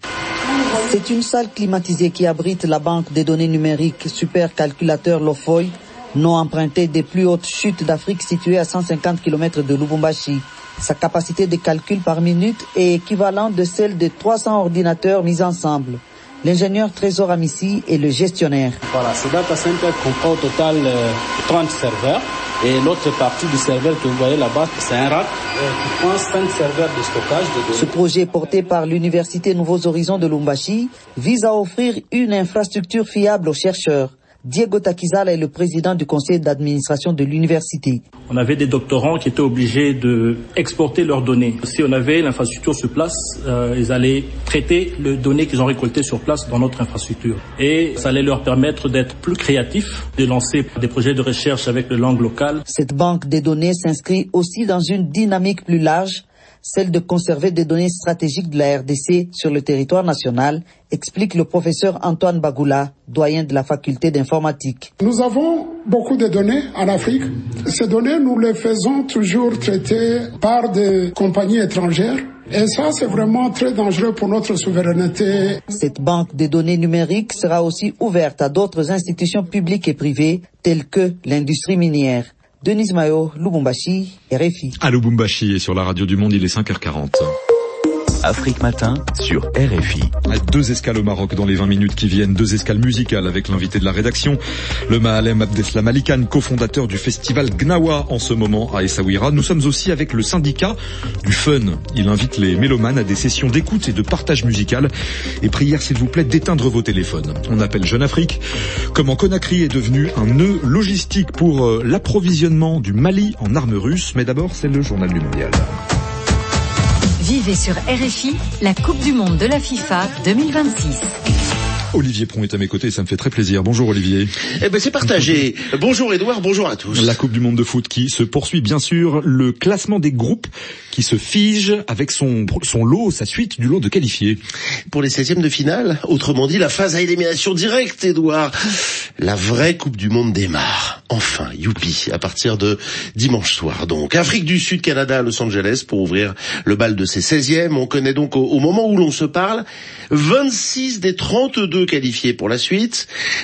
S25: C'est une salle climatisée qui abrite la banque des données numériques supercalculateur Lofoy, nom emprunté des plus hautes chutes d'Afrique situées à 150 km de Lubumbashi. Sa capacité de calcul par minute est équivalente de celle de 300 ordinateurs mis ensemble. L'ingénieur Trésor Amissi est le gestionnaire.
S26: Voilà, ce data center comprend au total 30 serveurs. Et l'autre partie du serveur que vous voyez là-bas, c'est un rack qui prend 5 serveurs de stockage de données.
S25: Ce projet porté par l'Université Nouveaux Horizons de Lubumbashi vise à offrir une infrastructure fiable aux chercheurs. Diego Takizala est le président du conseil d'administration de l'université.
S27: On avait des doctorants qui étaient obligés de exporter leurs données. Si on avait l'infrastructure sur place, ils allaient traiter les données qu'ils ont récoltées sur place dans notre infrastructure. Et ça allait leur permettre d'être plus créatifs, de lancer des projets de recherche avec les langues locales.
S25: Cette banque des données s'inscrit aussi dans une dynamique plus large, celle de conserver des données stratégiques de la RDC sur le territoire national, explique le professeur Antoine Bagoula, doyen de la faculté d'informatique.
S28: Nous avons beaucoup de données en Afrique. Ces données, nous les faisons toujours traiter par des compagnies étrangères. Et ça, c'est vraiment très dangereux pour notre souveraineté.
S25: Cette banque des données numériques sera aussi ouverte à d'autres institutions publiques et privées, telles que l'industrie minière. Denise Maheo, Lubumbashi, RFI.
S4: À Lubumbashi et sur la radio du Monde, il est 5h40.
S20: Afrique Matin sur RFI.
S4: 2 escales au Maroc dans les 20 minutes qui viennent, 2 escales musicales avec l'invité de la rédaction, le Mahalem Abdeslam Alikan, cofondateur du festival Gnawa en ce moment à Essaouira. Nous sommes aussi avec le syndicat du Fun. Il invite les mélomanes à des sessions d'écoute et de partage musical. Et prière s'il vous plaît d'éteindre vos téléphones. On appelle Jeune Afrique. Comment Conakry est devenu un nœud logistique pour l'approvisionnement du Mali en armes russes. Mais d'abord, c'est le journal du mondial.
S6: Vivez sur RFI la Coupe du Monde de la FIFA 2026.
S4: Olivier Pron est à mes côtés, ça me fait très plaisir. Bonjour Olivier.
S19: Eh ben c'est partagé. Bonjour Edouard, bonjour à tous.
S4: La Coupe du Monde de foot qui se poursuit bien sûr, le classement des groupes qui se fige avec son lot, sa suite du lot de qualifiés.
S19: Pour les 16e de finale, autrement dit la phase à élimination directe Edouard, la vraie Coupe du Monde démarre. Enfin, youpi, à partir de dimanche soir. Donc, Afrique du Sud, Canada, Los Angeles pour ouvrir le bal de ces 16e. On connaît donc au moment où l'on se parle 26 des 32 qualifiés pour la suite.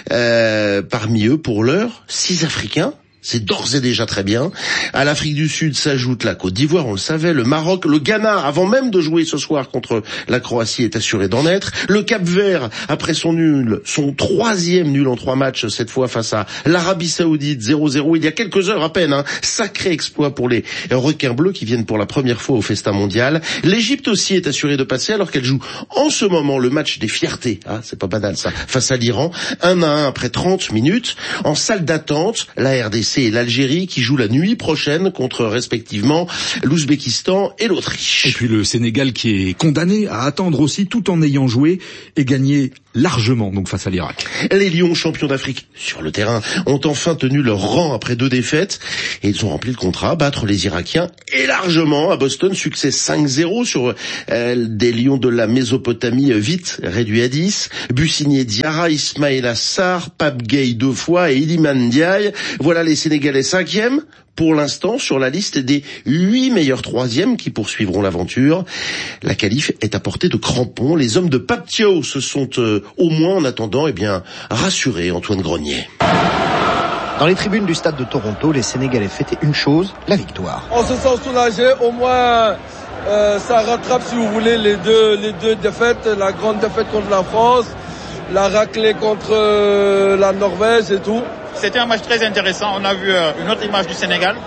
S19: Parmi eux, pour l'heure, 6 Africains. C'est d'ores et déjà très bien. À l'Afrique du Sud s'ajoute la Côte d'Ivoire, on le savait, le Maroc, le Ghana, avant même de jouer ce soir contre la Croatie, est assuré d'en être. Le Cap-Vert, après son 3e nul en 3 matchs, cette fois face à l'Arabie Saoudite, 0-0, il y a quelques heures à peine. Sacré exploit pour les requins bleus qui viennent pour la première fois au festin mondial. L'Égypte aussi est assurée de passer alors qu'elle joue en ce moment le match des fiertés. C'est pas banal ça, face à l'Iran. 1-1 après 30 minutes. En salle d'attente, la RDC et l'Algérie qui jouent la nuit prochaine contre respectivement l'Ouzbékistan et l'Autriche.
S4: Et puis le Sénégal qui est condamné à attendre aussi tout en ayant joué et gagné largement donc face à l'Irak.
S19: Les Lions, champions d'Afrique sur le terrain, ont enfin tenu leur rang après 2 défaites et ils ont rempli le contrat, battre les Irakiens et largement à Boston, succès 5-0 sur des Lions de la Mésopotamie vite réduits à 10. Busigné Diarra, Ismaïla Sarr, Pape Gueye 2 fois et Iliman Ndiaye. Voilà les Sénégalais 5e. Pour l'instant, sur la liste des 8 meilleurs 3e qui poursuivront l'aventure. La qualif est à portée de crampons. Les hommes de Pape Thiaw se sont au moins en attendant, rassurés, Antoine Grenier.
S1: Dans les tribunes du stade de Toronto, les Sénégalais fêtaient une chose, la victoire.
S9: On se sent soulagé, au moins ça rattrape, si vous voulez, les deux défaites, la grande défaite contre la France, la raclée contre la Norvège et tout.
S11: C'était un match très intéressant. On a vu une autre image du Sénégal.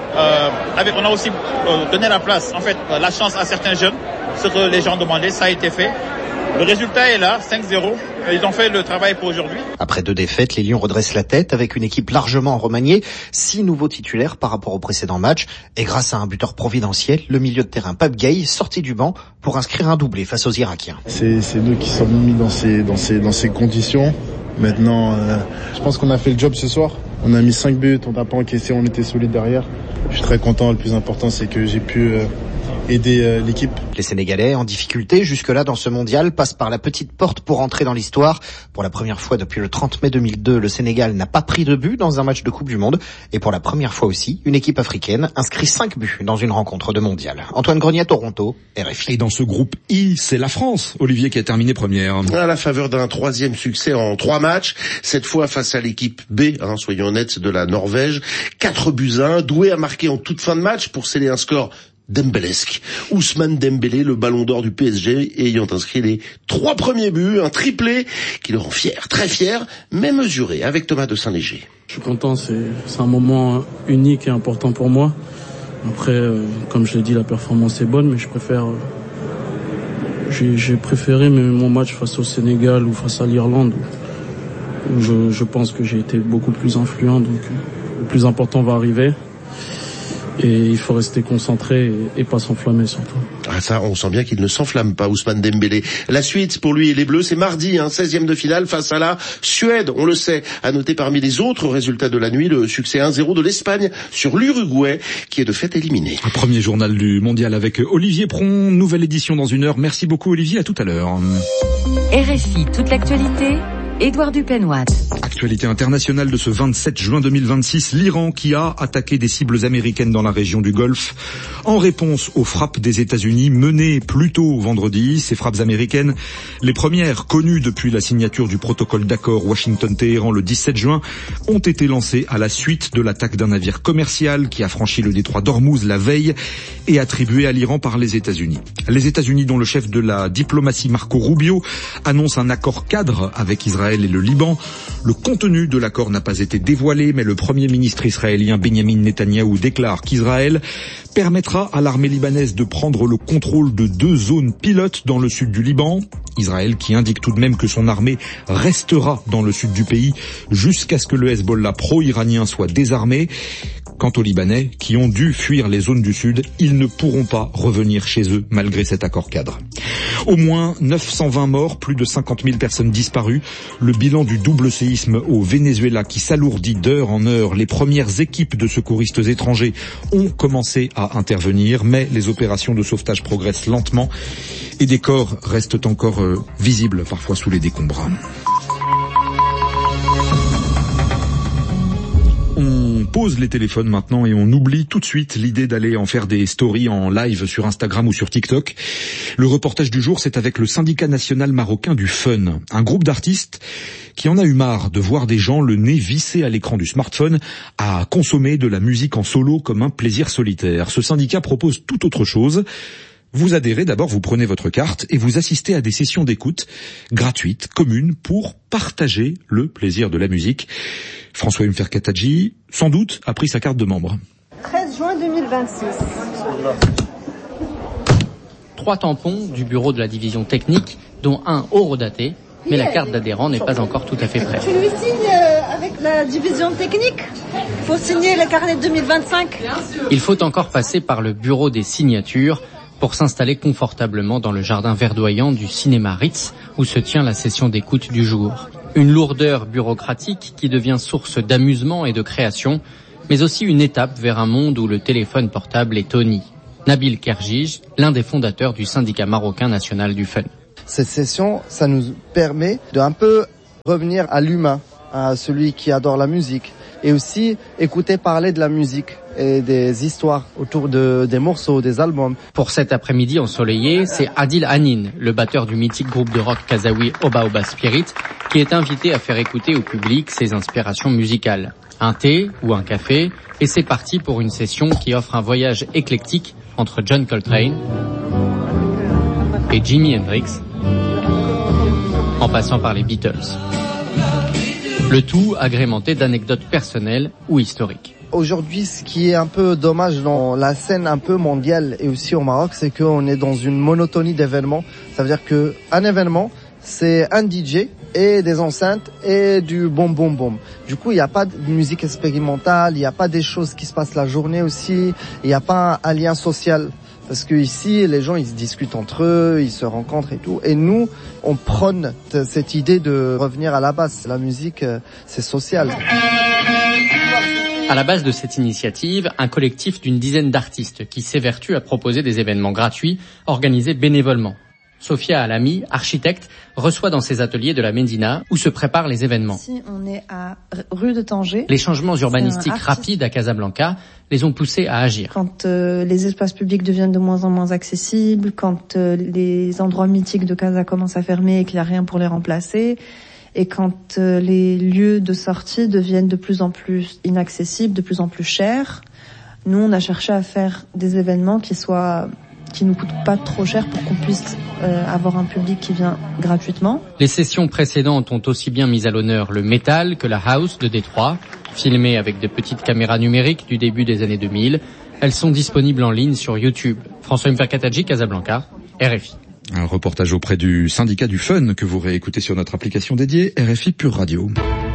S11: On a aussi donné la place, en fait, la chance à certains jeunes. Ce que les gens demandaient, ça a été fait. Le résultat est là, 5-0. Ils ont fait le travail pour aujourd'hui.
S1: Après 2 défaites, les Lions redressent la tête avec une équipe largement remaniée. 6 nouveaux titulaires par rapport au précédent match. Et grâce à un buteur providentiel, le milieu de terrain Pape Gueye sorti du banc pour inscrire un doublé face aux Irakiens.
S14: C'est nous qui sommes mis dans ces conditions. Maintenant, je pense qu'on a fait le job ce soir. On a mis 5 buts, on n'a pas encaissé, on était solide derrière. Je suis très content, le plus important c'est que j'ai pu aider l'équipe.
S1: Les Sénégalais, en difficulté jusque-là dans ce mondial, passent par la petite porte pour entrer dans l'histoire. Pour la première fois depuis le 30 mai 2002, le Sénégal n'a pas pris de but dans un match de Coupe du Monde. Et pour la première fois aussi, une équipe africaine inscrit 5 buts dans une rencontre de mondial. Antoine Grenier, Toronto, RFI.
S4: Et dans ce groupe I, c'est la France, Olivier, qui a terminé première.
S19: À la faveur d'un 3e succès en 3 matchs, cette fois face à l'équipe B, soyons honnêtes, de la Norvège. 4-1, Doué a marqué en toute fin de match pour sceller un score dembélesque. Ousmane Dembélé, le ballon d'or du PSG, ayant inscrit les 3 premiers buts, un triplé qui le rend fier, très fier, mais mesuré, avec Thomas de Saint-Léger.
S27: Je suis content, c'est un moment unique et important pour moi. Après, comme je l'ai dit, la performance est bonne, mais j'ai préféré mon match face au Sénégal ou face à l'Irlande, où je pense que j'ai été beaucoup plus influent, donc le plus important va arriver. Et il faut rester concentré et pas s'enflammer surtout.
S19: Ça, on sent bien qu'il ne s'enflamme pas, Ousmane Dembélé. La suite pour lui et les Bleus, c'est mardi, 16e de finale face à la Suède. On le sait, à noter parmi les autres résultats de la nuit, le succès 1-0 de l'Espagne sur l'Uruguay, qui est de fait éliminé.
S4: Un premier journal du mondial avec Olivier Pron, nouvelle édition dans 1 heure. Merci beaucoup Olivier, à tout à l'heure.
S6: RFI, toute l'actualité. Édouard Dupenois.
S4: Actualité internationale de ce 27 juin 2026, l'Iran qui a attaqué des cibles américaines dans la région du Golfe en réponse aux frappes des États-Unis menées plus tôt vendredi. Ces frappes américaines, les premières connues depuis la signature du protocole d'accord Washington-Téhéran le 17 juin, ont été lancées à la suite de l'attaque d'un navire commercial qui a franchi le détroit d'Ormuz la veille et attribué à l'Iran par les États-Unis. Les États-Unis, dont le chef de la diplomatie Marco Rubio annonce un accord cadre avec Israël et le Liban. Le contenu de l'accord n'a pas été dévoilé, mais le Premier ministre israélien Benjamin Netanyahou déclare qu'Israël permettra à l'armée libanaise de prendre le contrôle de 2 zones pilotes dans le sud du Liban. Israël qui indique tout de même que son armée restera dans le sud du pays jusqu'à ce que le Hezbollah pro-iranien soit désarmé. Quant aux Libanais qui ont dû fuir les zones du sud, ils ne pourront pas revenir chez eux malgré cet accord cadre. Au moins 920 morts, plus de 50 000 personnes disparues. Le bilan du double séisme au Venezuela qui s'alourdit d'heure en heure. Les premières équipes de secouristes étrangers ont commencé à intervenir, mais les opérations de sauvetage progressent lentement et des corps restent encore visibles parfois sous les décombres. On pose les téléphones maintenant et on oublie tout de suite l'idée d'aller en faire des stories en live sur Instagram ou sur TikTok. Le reportage du jour, c'est avec le syndicat national marocain du fun, un groupe d'artistes qui en a eu marre de voir des gens le nez vissé à l'écran du smartphone à consommer de la musique en solo comme un plaisir solitaire. Ce syndicat propose tout autre chose. Vous adhérez, d'abord vous prenez votre carte et vous assistez à des sessions d'écoute gratuites, communes, pour partager le plaisir de la musique. François Mferkatadji, sans doute, a pris sa carte de membre.
S3: 13 juin 2026.
S15: 3 tampons du bureau de la division technique, dont un horodaté, mais la carte d'adhérent n'est pas encore tout à fait prête.
S3: Tu lui signes avec la division technique pour signer le carnet 2025.
S15: Il faut encore passer par le bureau des signatures pour s'installer confortablement dans le jardin verdoyant du cinéma Ritz où se tient la session d'écoute du jour. Une lourdeur bureaucratique qui devient source d'amusement et de création, mais aussi une étape vers un monde où le téléphone portable est honni. Nabil Kerjij, l'un des fondateurs du syndicat marocain national du fun.
S16: Cette session, ça nous permet de un peu revenir à l'humain, à celui qui adore la musique, et aussi écouter parler de la musique et des histoires autour des morceaux, des albums.
S15: Pour cet après-midi ensoleillé, c'est Adil Hanin, le batteur du mythique groupe de rock kazaoui Oba Oba Spirit, qui est invité à faire écouter au public ses inspirations musicales. Un thé ou un café, et c'est parti pour une session qui offre un voyage éclectique entre John Coltrane et Jimi Hendrix, en passant par les Beatles. Le tout agrémenté d'anecdotes personnelles ou historiques.
S16: Aujourd'hui, ce qui est un peu dommage dans la scène un peu mondiale et aussi au Maroc, c'est qu'on est dans une monotonie d'événements. Ça veut dire qu'un événement, c'est un DJ et des enceintes et du boum boum boum. Du coup, il n'y a pas de musique expérimentale, il n'y a pas des choses qui se passent la journée aussi, il n'y a pas un lien social. Parce que ici, les gens, ils se discutent entre eux, ils se rencontrent et tout. Et nous, on prône cette idée de revenir à la base. La musique, c'est social.
S15: À la base de cette initiative, un collectif d'une dizaine d'artistes qui s'évertue à proposer des événements gratuits organisés bénévolement. Sophia Alami, architecte, reçoit dans ses ateliers de la Médina où se préparent les événements.
S17: Ici, on est à rue de Tanger.
S15: Les changements urbanistiques rapides à Casablanca les ont poussés à agir.
S17: Quand les espaces publics deviennent de moins en moins accessibles, quand les endroits mythiques de Casa commencent à fermer et qu'il n'y a rien pour les remplacer, et quand les lieux de sortie deviennent de plus en plus inaccessibles, de plus en plus chers, nous, on a cherché à faire des événements qui nous coûtent pas trop cher pour qu'on puisse avoir un public qui vient gratuitement.
S15: Les sessions précédentes ont aussi bien mis à l'honneur le métal que la house de Détroit, filmées avec de petites caméras numériques du début des années 2000. Elles sont disponibles en ligne sur YouTube. François Mferkatadji, Casablanca, RFI.
S4: Un reportage auprès du syndicat du fun que vous réécoutez sur notre application dédiée RFI Pure Radio.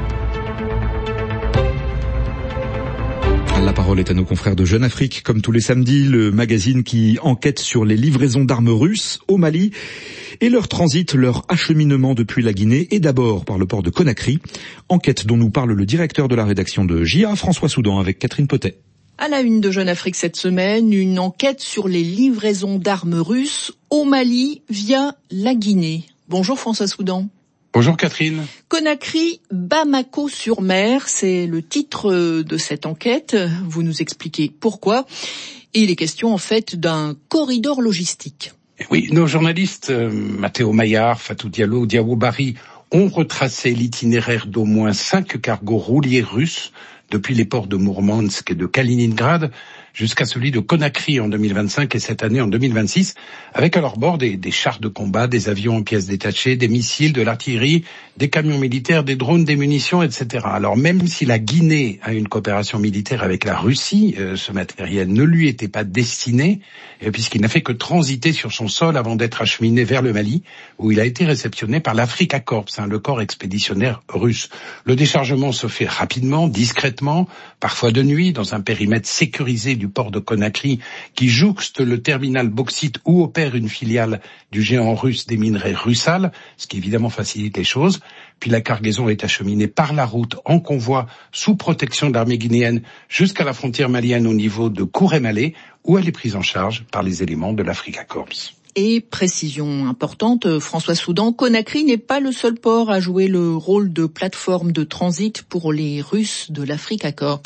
S4: La parole est à nos confrères de Jeune Afrique, comme tous les samedis, le magazine qui enquête sur les livraisons d'armes russes au Mali et leur transit, leur acheminement depuis la Guinée et d'abord par le port de Conakry. Enquête dont nous parle le directeur de la rédaction de JA, François Soudan, avec Catherine Potet.
S18: À la une de Jeune Afrique cette semaine, une enquête sur les livraisons d'armes russes au Mali via la Guinée. Bonjour François Soudan.
S21: Bonjour Catherine.
S18: Conakry, Bamako-sur-Mer, c'est le titre de cette enquête. Vous nous expliquez pourquoi. Et il est question en fait d'un corridor logistique.
S21: Oui, nos journalistes Mathéo Maillard, Fatou Diallo, Diawo Bari ont retracé l'itinéraire d'au moins 5 cargos rouliers russes depuis les ports de Mourmansk et de Kaliningrad jusqu'à celui de Conakry en 2025 et cette année en 2026, avec à leur bord des chars de combat, des avions en pièces détachées, des missiles, de l'artillerie, des camions militaires, des drones, des munitions, etc. Alors même si la Guinée a une coopération militaire avec la Russie, ce matériel ne lui était pas destiné, puisqu'il n'a fait que transiter sur son sol avant d'être acheminé vers le Mali, où il a été réceptionné par l'Africa Corps, le corps expéditionnaire russe. Le déchargement se fait rapidement, discrètement, parfois de nuit, dans un périmètre sécurisé du port de Conakry, qui jouxte le terminal bauxite où opère une filiale du géant russe des minerais Rusal, ce qui évidemment facilite les choses. Puis la cargaison est acheminée par la route en convoi sous protection de l'armée guinéenne jusqu'à la frontière malienne au niveau de Kourémalé, où elle est prise en charge par les éléments de l'Africa Corps.
S18: Et précision importante, François Soudan, Conakry n'est pas le seul port à jouer le rôle de plateforme de transit pour les Russes de l'Africa Corps.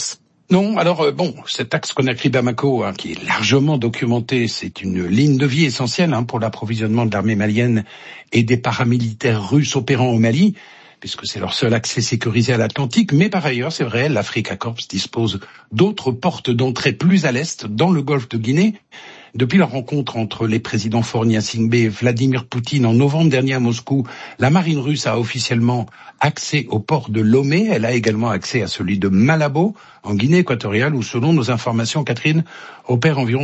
S21: Non, alors cet axe Conakry-Bamako, qui est largement documenté, c'est une ligne de vie essentielle pour l'approvisionnement de l'armée malienne et des paramilitaires russes opérant au Mali, puisque c'est leur seul accès sécurisé à l'Atlantique. Mais par ailleurs, c'est vrai, l'Africa Corps dispose d'autres portes d'entrée plus à l'est, dans le golfe de Guinée. Depuis la rencontre entre les présidents Faure Gnassingbé et Vladimir Poutine en novembre dernier à Moscou, la marine russe a officiellement accès au port de Lomé. Elle a également accès à celui de Malabo, en Guinée équatoriale, où selon nos informations, Catherine, opère environ